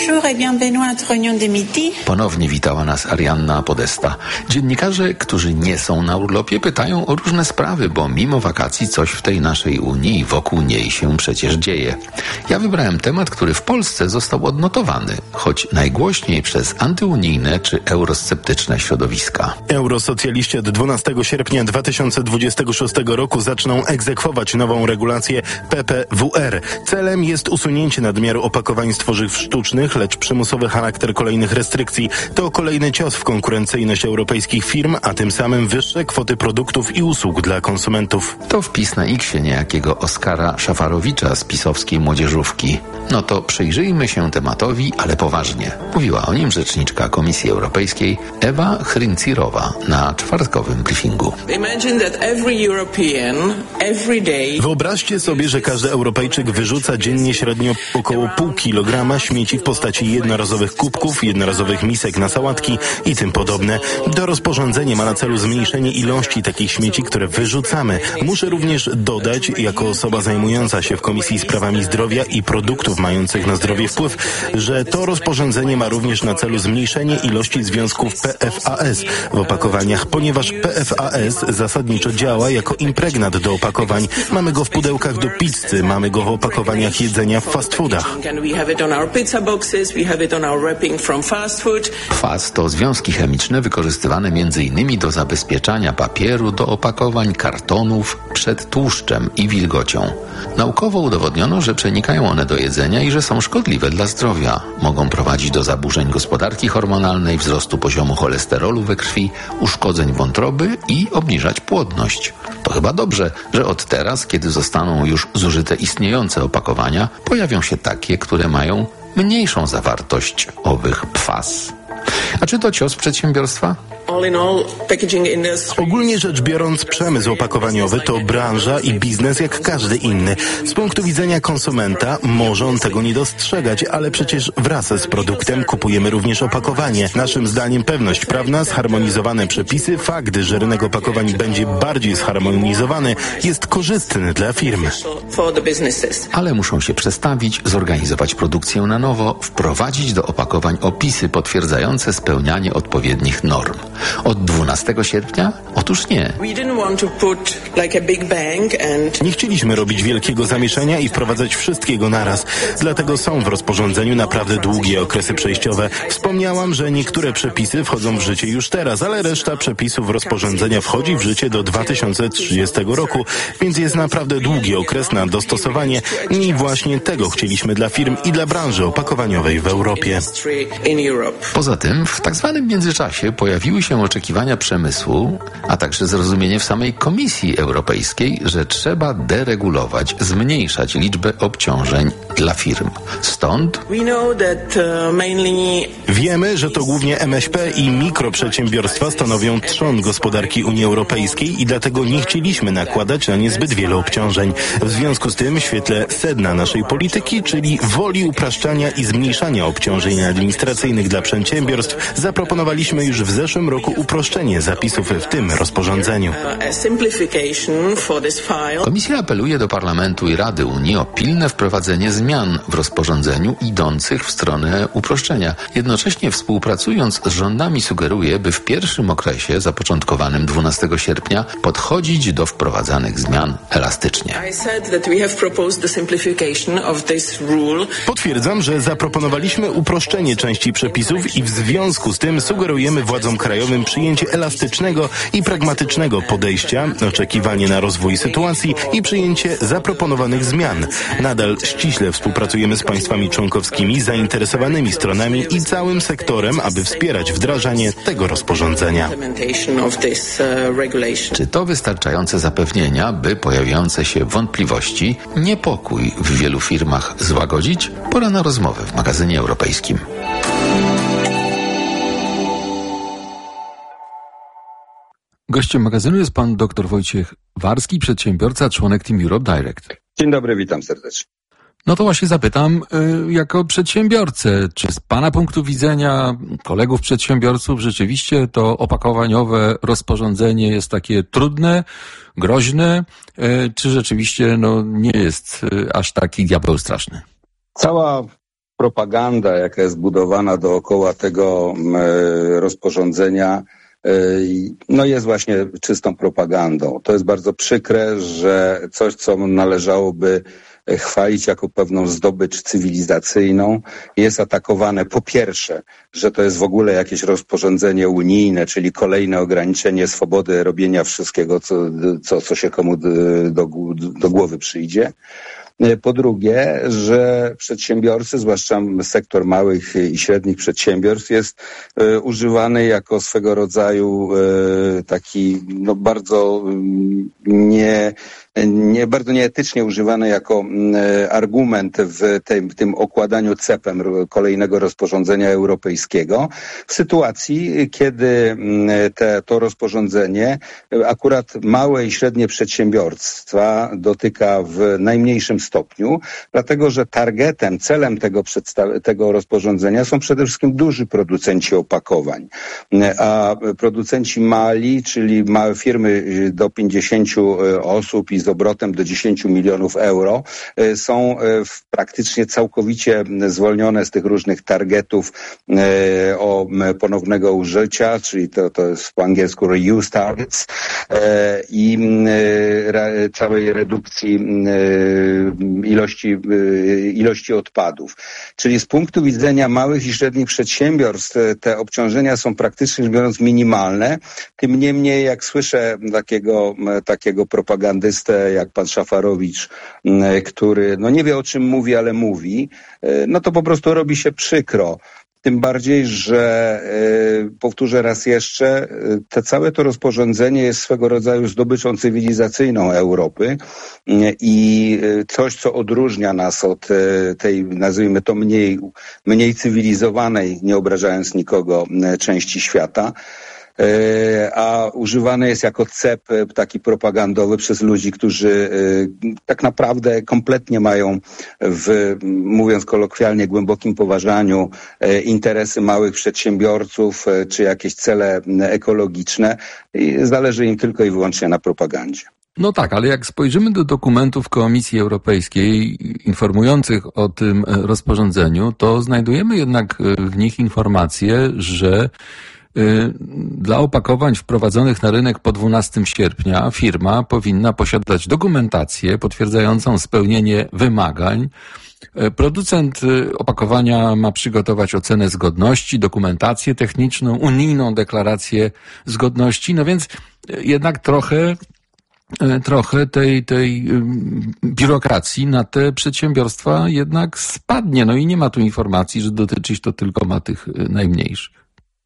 Ponownie witała nas Arianna Podesta. Dziennikarze, którzy nie są na urlopie, pytają o różne sprawy, bo mimo wakacji coś w tej naszej Unii i wokół niej się przecież dzieje. Ja wybrałem temat, który w Polsce został odnotowany, choć najgłośniej przez antyunijne czy eurosceptyczne środowiska. Eurosocjaliści od 12 sierpnia 2026 roku zaczną egzekwować nową regulację PPWR. Celem jest usunięcie nadmiaru opakowań z tworzyw sztucznych technicznych, lecz przymusowy charakter kolejnych restrykcji to kolejny cios w konkurencyjność europejskich firm, a tym samym wyższe kwoty produktów i usług dla konsumentów. To wpis na X niejakiego Oskara Szafarowicza z pisowskiej młodzieżówki. No to przyjrzyjmy się tematowi, ale poważnie. Mówiła o nim rzeczniczka Komisji Europejskiej Ewa Hryncirowa na czwartkowym briefingu. Wyobraźcie sobie, że każdy Europejczyk wyrzuca dziennie średnio około 0,5 kilograma śmieci w postaci jednorazowych kubków, jednorazowych misek na sałatki i tym podobne. To rozporządzenie ma na celu zmniejszenie ilości takich śmieci, które wyrzucamy. Muszę również dodać, jako osoba zajmująca się w Komisji Sprawami Zdrowia i produktów mających na zdrowie wpływ, że to rozporządzenie ma również na celu zmniejszenie ilości związków PFAS w opakowaniach, ponieważ PFAS zasadniczo działa jako impregnat do opakowań. Mamy go w pudełkach do pizzy, mamy go w opakowaniach jedzenia w fast foodach. FAS to związki chemiczne wykorzystywane m.in. do zabezpieczania papieru do opakowań, kartonów przed tłuszczem i wilgocią. Naukowo udowodniono, że przenikają one do jedzenia i że są szkodliwe dla zdrowia. Mogą prowadzić do zaburzeń gospodarki hormonalnej, wzrostu poziomu cholesterolu we krwi, uszkodzeń wątroby i obniżać płodność. To chyba dobrze, że od teraz, kiedy zostaną już zużyte istniejące opakowania, pojawią się takie, które mają mniejszą zawartość owych PFAS. A czy to cios przedsiębiorstwa? Ogólnie rzecz biorąc, przemysł opakowaniowy to branża i biznes jak każdy inny. Z punktu widzenia konsumenta może on tego nie dostrzegać, ale przecież wraz z produktem kupujemy również opakowanie. Naszym zdaniem pewność prawna, zharmonizowane przepisy, fakt, że rynek opakowań będzie bardziej zharmonizowany, jest korzystny dla firm. Ale muszą się przestawić, zorganizować produkcję na nowo, wprowadzić do opakowań opisy potwierdzające spełnianie odpowiednich norm. Od 12 sierpnia? Otóż nie. Nie chcieliśmy robić wielkiego zamieszania i wprowadzać wszystkiego naraz. Dlatego są w rozporządzeniu naprawdę długie okresy przejściowe. Wspomniałam, że niektóre przepisy wchodzą w życie już teraz, ale reszta przepisów rozporządzenia wchodzi w życie do 2030 roku, więc jest naprawdę długi okres na dostosowanie i właśnie tego chcieliśmy dla firm i dla branży opakowaniowej w Europie. Poza tym w tak zwanym międzyczasie pojawiły się oczekiwania przemysłu, a także zrozumienie w samej Komisji Europejskiej, że trzeba deregulować, zmniejszać liczbę obciążeń dla firm. Stąd wiemy, że to głównie MŚP i mikroprzedsiębiorstwa stanowią trzon gospodarki Unii Europejskiej i dlatego nie chcieliśmy nakładać na nie zbyt wiele obciążeń. W związku z tym w świetle sedna naszej polityki, czyli woli upraszczania i zmniejszania obciążeń administracyjnych dla przedsiębiorstw, zaproponowaliśmy już w zeszłym roku uproszczenie zapisów w tym rozporządzeniu. Komisja apeluje do Parlamentu i Rady Unii o pilne wprowadzenie zmian w rozporządzeniu idących w stronę uproszczenia. Jednocześnie współpracując z rządami sugeruje, by w pierwszym okresie zapoczątkowanym 12 sierpnia podchodzić do wprowadzanych zmian elastycznie. Potwierdzam, że zaproponowaliśmy uproszczenie części przepisów i w związku z tym sugerujemy władzom krajowym przyjęcie elastycznego i pragmatycznego podejścia, oczekiwanie na rozwój sytuacji i przyjęcie zaproponowanych zmian. Nadal ściśle współpracujemy z państwami członkowskimi, zainteresowanymi stronami i całym sektorem, aby wspierać wdrażanie tego rozporządzenia. Czy to wystarczające zapewnienia, by pojawiające się wątpliwości, niepokój w wielu firmach złagodzić? Pora na rozmowę w magazynie europejskim. Gościem magazynu jest pan dr Wojciech Warski, przedsiębiorca, członek Team Europe Direct. Dzień dobry, witam serdecznie. No to właśnie zapytam, jako przedsiębiorcę, czy z pana punktu widzenia, kolegów przedsiębiorców, rzeczywiście to opakowaniowe rozporządzenie jest takie trudne, groźne, czy rzeczywiście nie jest aż taki diabeł straszny? Cała propaganda, jaka jest budowana dookoła tego rozporządzenia, jest właśnie czystą propagandą. To jest bardzo przykre, że coś, co należałoby chwalić jako pewną zdobycz cywilizacyjną, jest atakowane po pierwsze, że to jest w ogóle jakieś rozporządzenie unijne, czyli kolejne ograniczenie swobody robienia wszystkiego, co się komu do głowy przyjdzie. Po drugie, że przedsiębiorcy, zwłaszcza sektor małych i średnich przedsiębiorstw jest używany jako swego rodzaju taki bardzo bardzo nieetycznie używany jako argument w tym okładaniu cepem kolejnego rozporządzenia europejskiego, w sytuacji, kiedy to rozporządzenie akurat małe i średnie przedsiębiorstwa dotyka w najmniejszym stopniu, dlatego że celem tego rozporządzenia są przede wszystkim duży producenci opakowań, a producenci mali, czyli małe firmy do 50 osób i z obrotem do 10 milionów euro są praktycznie całkowicie zwolnione z tych różnych targetów ponownego użycia, czyli to jest po angielsku reuse targets i całej redukcji ilości odpadów. Czyli z punktu widzenia małych i średnich przedsiębiorstw te obciążenia są praktycznie rzecz biorąc minimalne. Tym niemniej, jak słyszę takiego propagandystę jak pan Szafarowicz, który nie wie o czym mówi, ale mówi, to po prostu robi się przykro. Tym bardziej, że powtórzę raz jeszcze, całe to rozporządzenie jest swego rodzaju zdobyczą cywilizacyjną Europy i coś, co odróżnia nas od tej, nazwijmy to mniej cywilizowanej, nie obrażając nikogo, części świata. A używany jest jako cep taki propagandowy przez ludzi, którzy tak naprawdę kompletnie mają mówiąc kolokwialnie, głębokim poważaniu interesy małych przedsiębiorców czy jakieś cele ekologiczne i zależy im tylko i wyłącznie na propagandzie. No tak, ale jak spojrzymy do dokumentów Komisji Europejskiej informujących o tym rozporządzeniu, to znajdujemy jednak w nich informacje, że dla opakowań wprowadzonych na rynek po 12 sierpnia firma powinna posiadać dokumentację potwierdzającą spełnienie wymagań. Producent opakowania ma przygotować ocenę zgodności, dokumentację techniczną, unijną deklarację zgodności, no więc jednak trochę tej biurokracji na te przedsiębiorstwa jednak spadnie. No i nie ma tu informacji, że dotyczyć to tylko ma tych najmniejszych.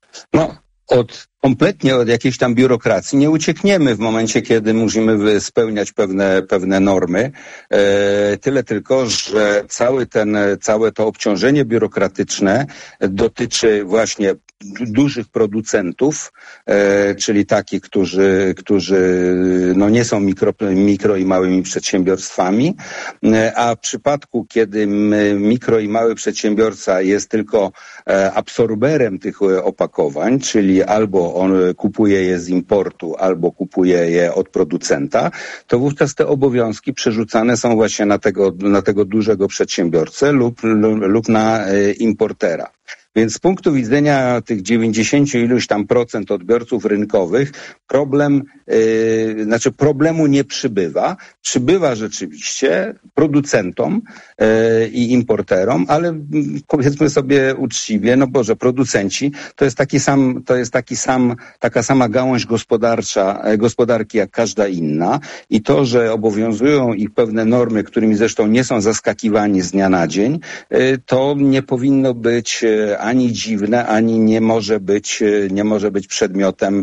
Kompletnie od jakiejś tam biurokracji nie uciekniemy w momencie, kiedy musimy spełniać pewne normy. Tyle tylko, że całe to obciążenie biurokratyczne dotyczy właśnie dużych producentów, czyli takich, którzy nie są mikro i małymi przedsiębiorstwami, a w przypadku, kiedy mikro i mały przedsiębiorca jest tylko absorberem tych opakowań, czyli albo on kupuje je z importu, albo kupuje je od producenta, to wówczas te obowiązki przerzucane są właśnie na tego dużego przedsiębiorcę lub na importera. Więc z punktu widzenia tych 90 iluś tam procent odbiorców rynkowych problemu nie przybywa. Przybywa rzeczywiście producentom i importerom, ale powiedzmy sobie uczciwie, producenci to jest taka sama gałąź gospodarki jak każda inna i to, że obowiązują ich pewne normy, którymi zresztą nie są zaskakiwani z dnia na dzień, to nie powinno być ani dziwne, ani nie może być przedmiotem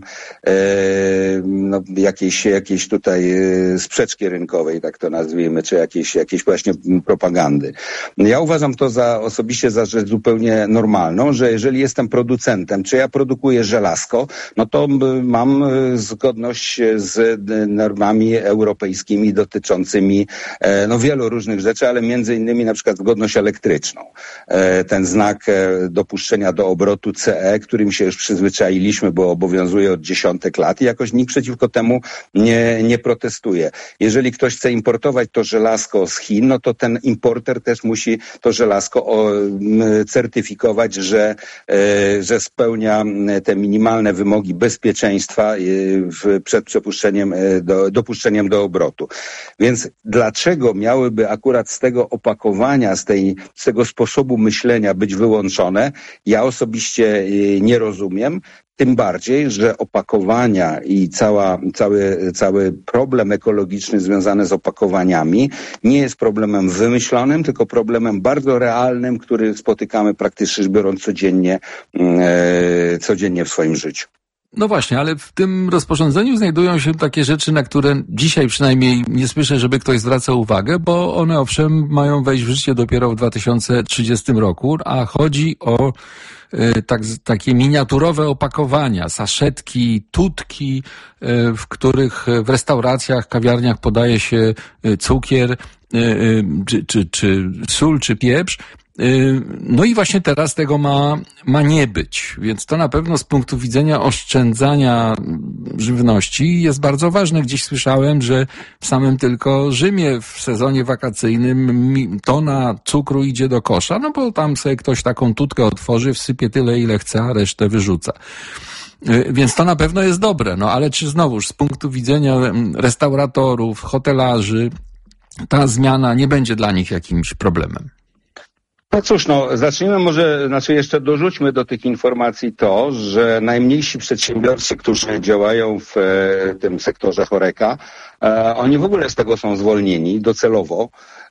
jakiejś tutaj sprzeczki rynkowej, tak to nazwijmy, czy jakiejś właśnie propagandy. Ja uważam to osobiście za rzecz zupełnie normalną, że jeżeli jestem producentem, czy ja produkuję żelazko, no to mam zgodność z normami europejskimi dotyczącymi wielu różnych rzeczy, ale między innymi na przykład zgodność elektryczną. Ten znak dopuszczenia do obrotu CE, którym się już przyzwyczailiśmy, bo obowiązuje od dziesiątek lat i jakoś nikt przeciwko temu nie protestuje. Jeżeli ktoś chce importować to żelazko z Chin, no to ten importer też musi to żelazko certyfikować, że spełnia te minimalne wymogi bezpieczeństwa przed dopuszczeniem do obrotu. Więc dlaczego miałyby akurat z tego opakowania, z tego sposobu myślenia być wyłączone, ja osobiście nie rozumiem. Tym bardziej, że opakowania i cały problem ekologiczny związany z opakowaniami nie jest problemem wymyślonym, tylko problemem bardzo realnym, który spotykamy praktycznie rzecz biorąc codziennie w swoim życiu. No właśnie, ale w tym rozporządzeniu znajdują się takie rzeczy, na które dzisiaj przynajmniej nie słyszę, żeby ktoś zwracał uwagę, bo one owszem mają wejść w życie dopiero w 2030 roku, a chodzi o takie miniaturowe opakowania, saszetki, tutki, w których w restauracjach, kawiarniach podaje się cukier, czy sól, czy pieprz. No i właśnie teraz tego ma nie być, więc to na pewno z punktu widzenia oszczędzania żywności jest bardzo ważne. Gdzieś słyszałem, że w samym tylko Rzymie w sezonie wakacyjnym tona cukru idzie do kosza, no bo tam sobie ktoś taką tutkę otworzy, wsypie tyle ile chce, a resztę wyrzuca. Więc to na pewno jest dobre, no ale czy znowuż z punktu widzenia restauratorów, hotelarzy ta zmiana nie będzie dla nich jakimś problemem? No cóż, zacznijmy jeszcze dorzućmy do tych informacji to, że najmniejsi przedsiębiorcy, którzy działają w tym sektorze HoReCa, oni w ogóle z tego są zwolnieni docelowo.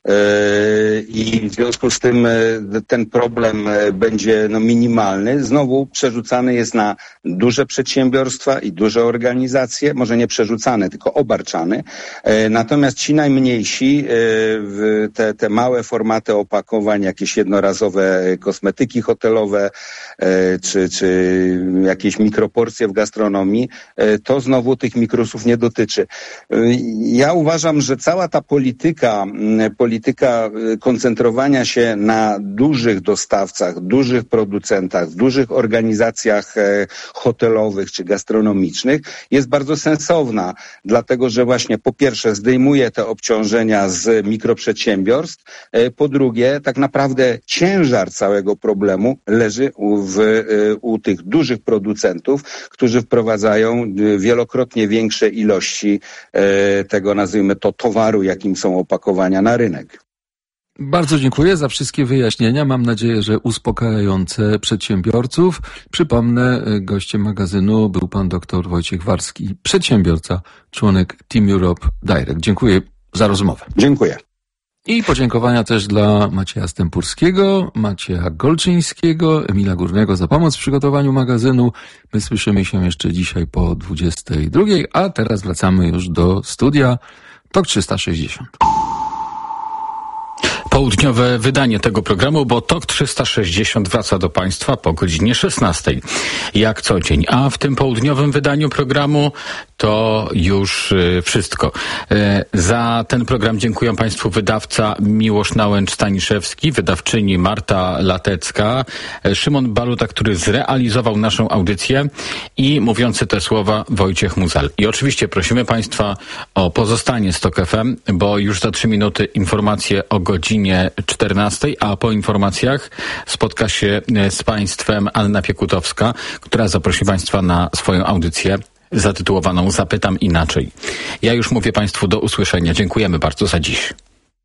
I w związku z tym ten problem będzie minimalny. Znowu przerzucany jest na duże przedsiębiorstwa i duże organizacje, może nie przerzucany, tylko obarczany. Natomiast ci najmniejsi, te małe formaty opakowań, jakieś jednorazowe kosmetyki hotelowe, czy jakieś mikroporcje w gastronomii, to znowu tych mikrusów nie dotyczy. Ja uważam, że cała ta polityka koncentrowania się na dużych dostawcach, dużych producentach, dużych organizacjach hotelowych czy gastronomicznych jest bardzo sensowna, dlatego że właśnie po pierwsze zdejmuje te obciążenia z mikroprzedsiębiorstw, po drugie tak naprawdę ciężar całego problemu leży u tych dużych producentów, którzy wprowadzają wielokrotnie większe ilości tego, nazwijmy to, towaru, jakim są opakowania na rynek. Bardzo dziękuję za wszystkie wyjaśnienia. Mam nadzieję, że uspokajające przedsiębiorców. Przypomnę, gościem magazynu był pan dr Wojciech Warski, przedsiębiorca, członek Team Europe Direct. Dziękuję za rozmowę. Dziękuję. I podziękowania też dla Macieja Stępurskiego, Macieja Golczyńskiego, Emila Górnego za pomoc w przygotowaniu magazynu. My słyszymy się jeszcze dzisiaj po 22, a teraz wracamy już do studia TOK 360. Południowe wydanie tego programu, bo TOK 360 wraca do Państwa po godzinie 16, jak co dzień. A w tym południowym wydaniu programu to już wszystko. Za ten program dziękuję Państwu wydawca Miłosz Nałęcz-Staniszewski, wydawczyni Marta Latecka, Szymon Baluta, który zrealizował naszą audycję i mówiący te słowa Wojciech Muzal. I oczywiście prosimy Państwa o pozostanie z TOK FM, bo już za 3 minuty informacje o godzinie 14, a po informacjach spotka się z Państwem Anna Piekutowska, która zaprosi Państwa na swoją audycję zatytułowaną Zapytam inaczej. Ja już mówię Państwu do usłyszenia. Dziękujemy bardzo za dziś.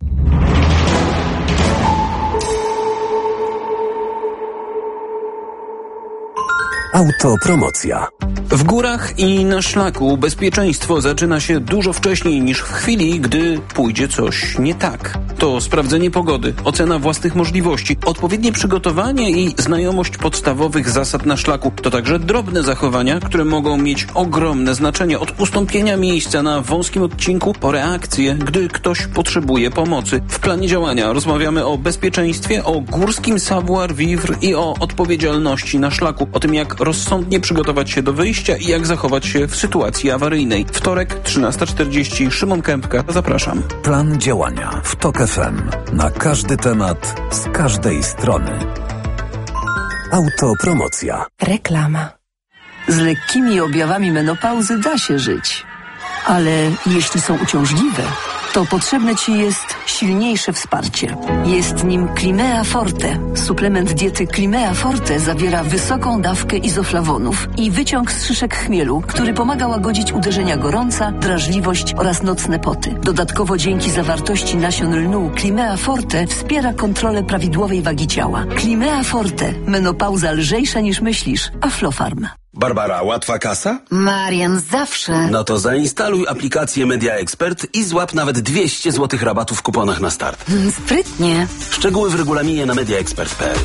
Autopromocja. W górach i na szlaku bezpieczeństwo zaczyna się dużo wcześniej niż w chwili, gdy pójdzie coś nie tak. To sprawdzenie pogody, ocena własnych możliwości, odpowiednie przygotowanie i znajomość podstawowych zasad na szlaku. To także drobne zachowania, które mogą mieć ogromne znaczenie, od ustąpienia miejsca na wąskim odcinku po reakcję, gdy ktoś potrzebuje pomocy. W planie działania rozmawiamy o bezpieczeństwie, o górskim savoir-vivre i o odpowiedzialności na szlaku, o tym jak rozsądnie przygotować się do wyjścia i jak zachować się w sytuacji awaryjnej. Wtorek, 13:40, Szymon Kępka. Zapraszam. Plan działania w TOK FM. Na każdy temat, z każdej strony. Autopromocja. Reklama. Z lekkimi objawami menopauzy da się żyć. Ale jeśli są uciążliwe, to potrzebne Ci jest silniejsze wsparcie. Jest nim Climea Forte. Suplement diety Climea Forte zawiera wysoką dawkę izoflawonów i wyciąg z szyszek chmielu, który pomaga łagodzić uderzenia gorąca, drażliwość oraz nocne poty. Dodatkowo dzięki zawartości nasion lnu Climea Forte wspiera kontrolę prawidłowej wagi ciała. Climea Forte. Menopauza lżejsza niż myślisz. Aflofarm. Barbara, łatwa kasa? Marian, zawsze. No to zainstaluj aplikację Media Expert i złap nawet 200 zł rabatu w kuponach na start. Sprytnie. Szczegóły w regulaminie na mediaexpert.pl.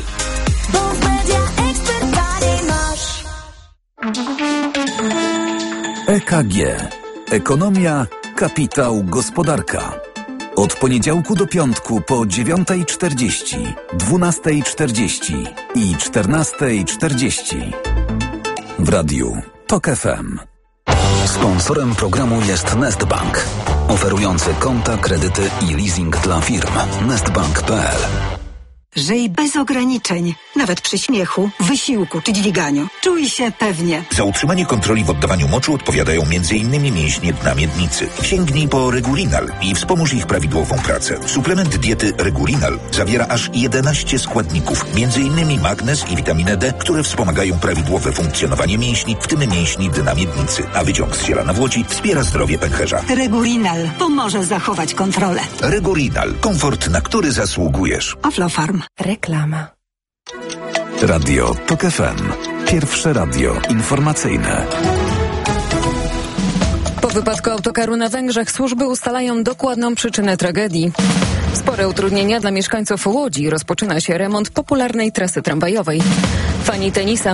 EKG. Ekonomia, kapitał, gospodarka. Od poniedziałku do piątku po 9:40, 12:40 i 14:40. W radiu TOK FM. Sponsorem programu jest Nestbank, oferujący konta, kredyty i leasing dla firm. Nestbank.pl. Żyj bez ograniczeń, nawet przy śmiechu, wysiłku czy dźwiganiu. Czuj się pewnie. Za utrzymanie kontroli w oddawaniu moczu odpowiadają m.in. mięśnie dna miednicy. Sięgnij po Regulinal i wspomóż ich prawidłową pracę. Suplement diety Regulinal zawiera aż 11 składników, m.in. magnez i witaminę D, które wspomagają prawidłowe funkcjonowanie mięśni, w tym mięśni dna miednicy. A wyciąg z ziela nawłoci wspiera zdrowie pęcherza. Regulinal pomoże zachować kontrolę. Regulinal. Komfort, na który zasługujesz. Aflofarm. Reklama. Radio TOK FM. Pierwsze radio informacyjne. Po wypadku autokaru na Węgrzech służby ustalają dokładną przyczynę tragedii. Spore utrudnienia dla mieszkańców Łodzi. Rozpoczyna się remont popularnej trasy tramwajowej. Fani tenisa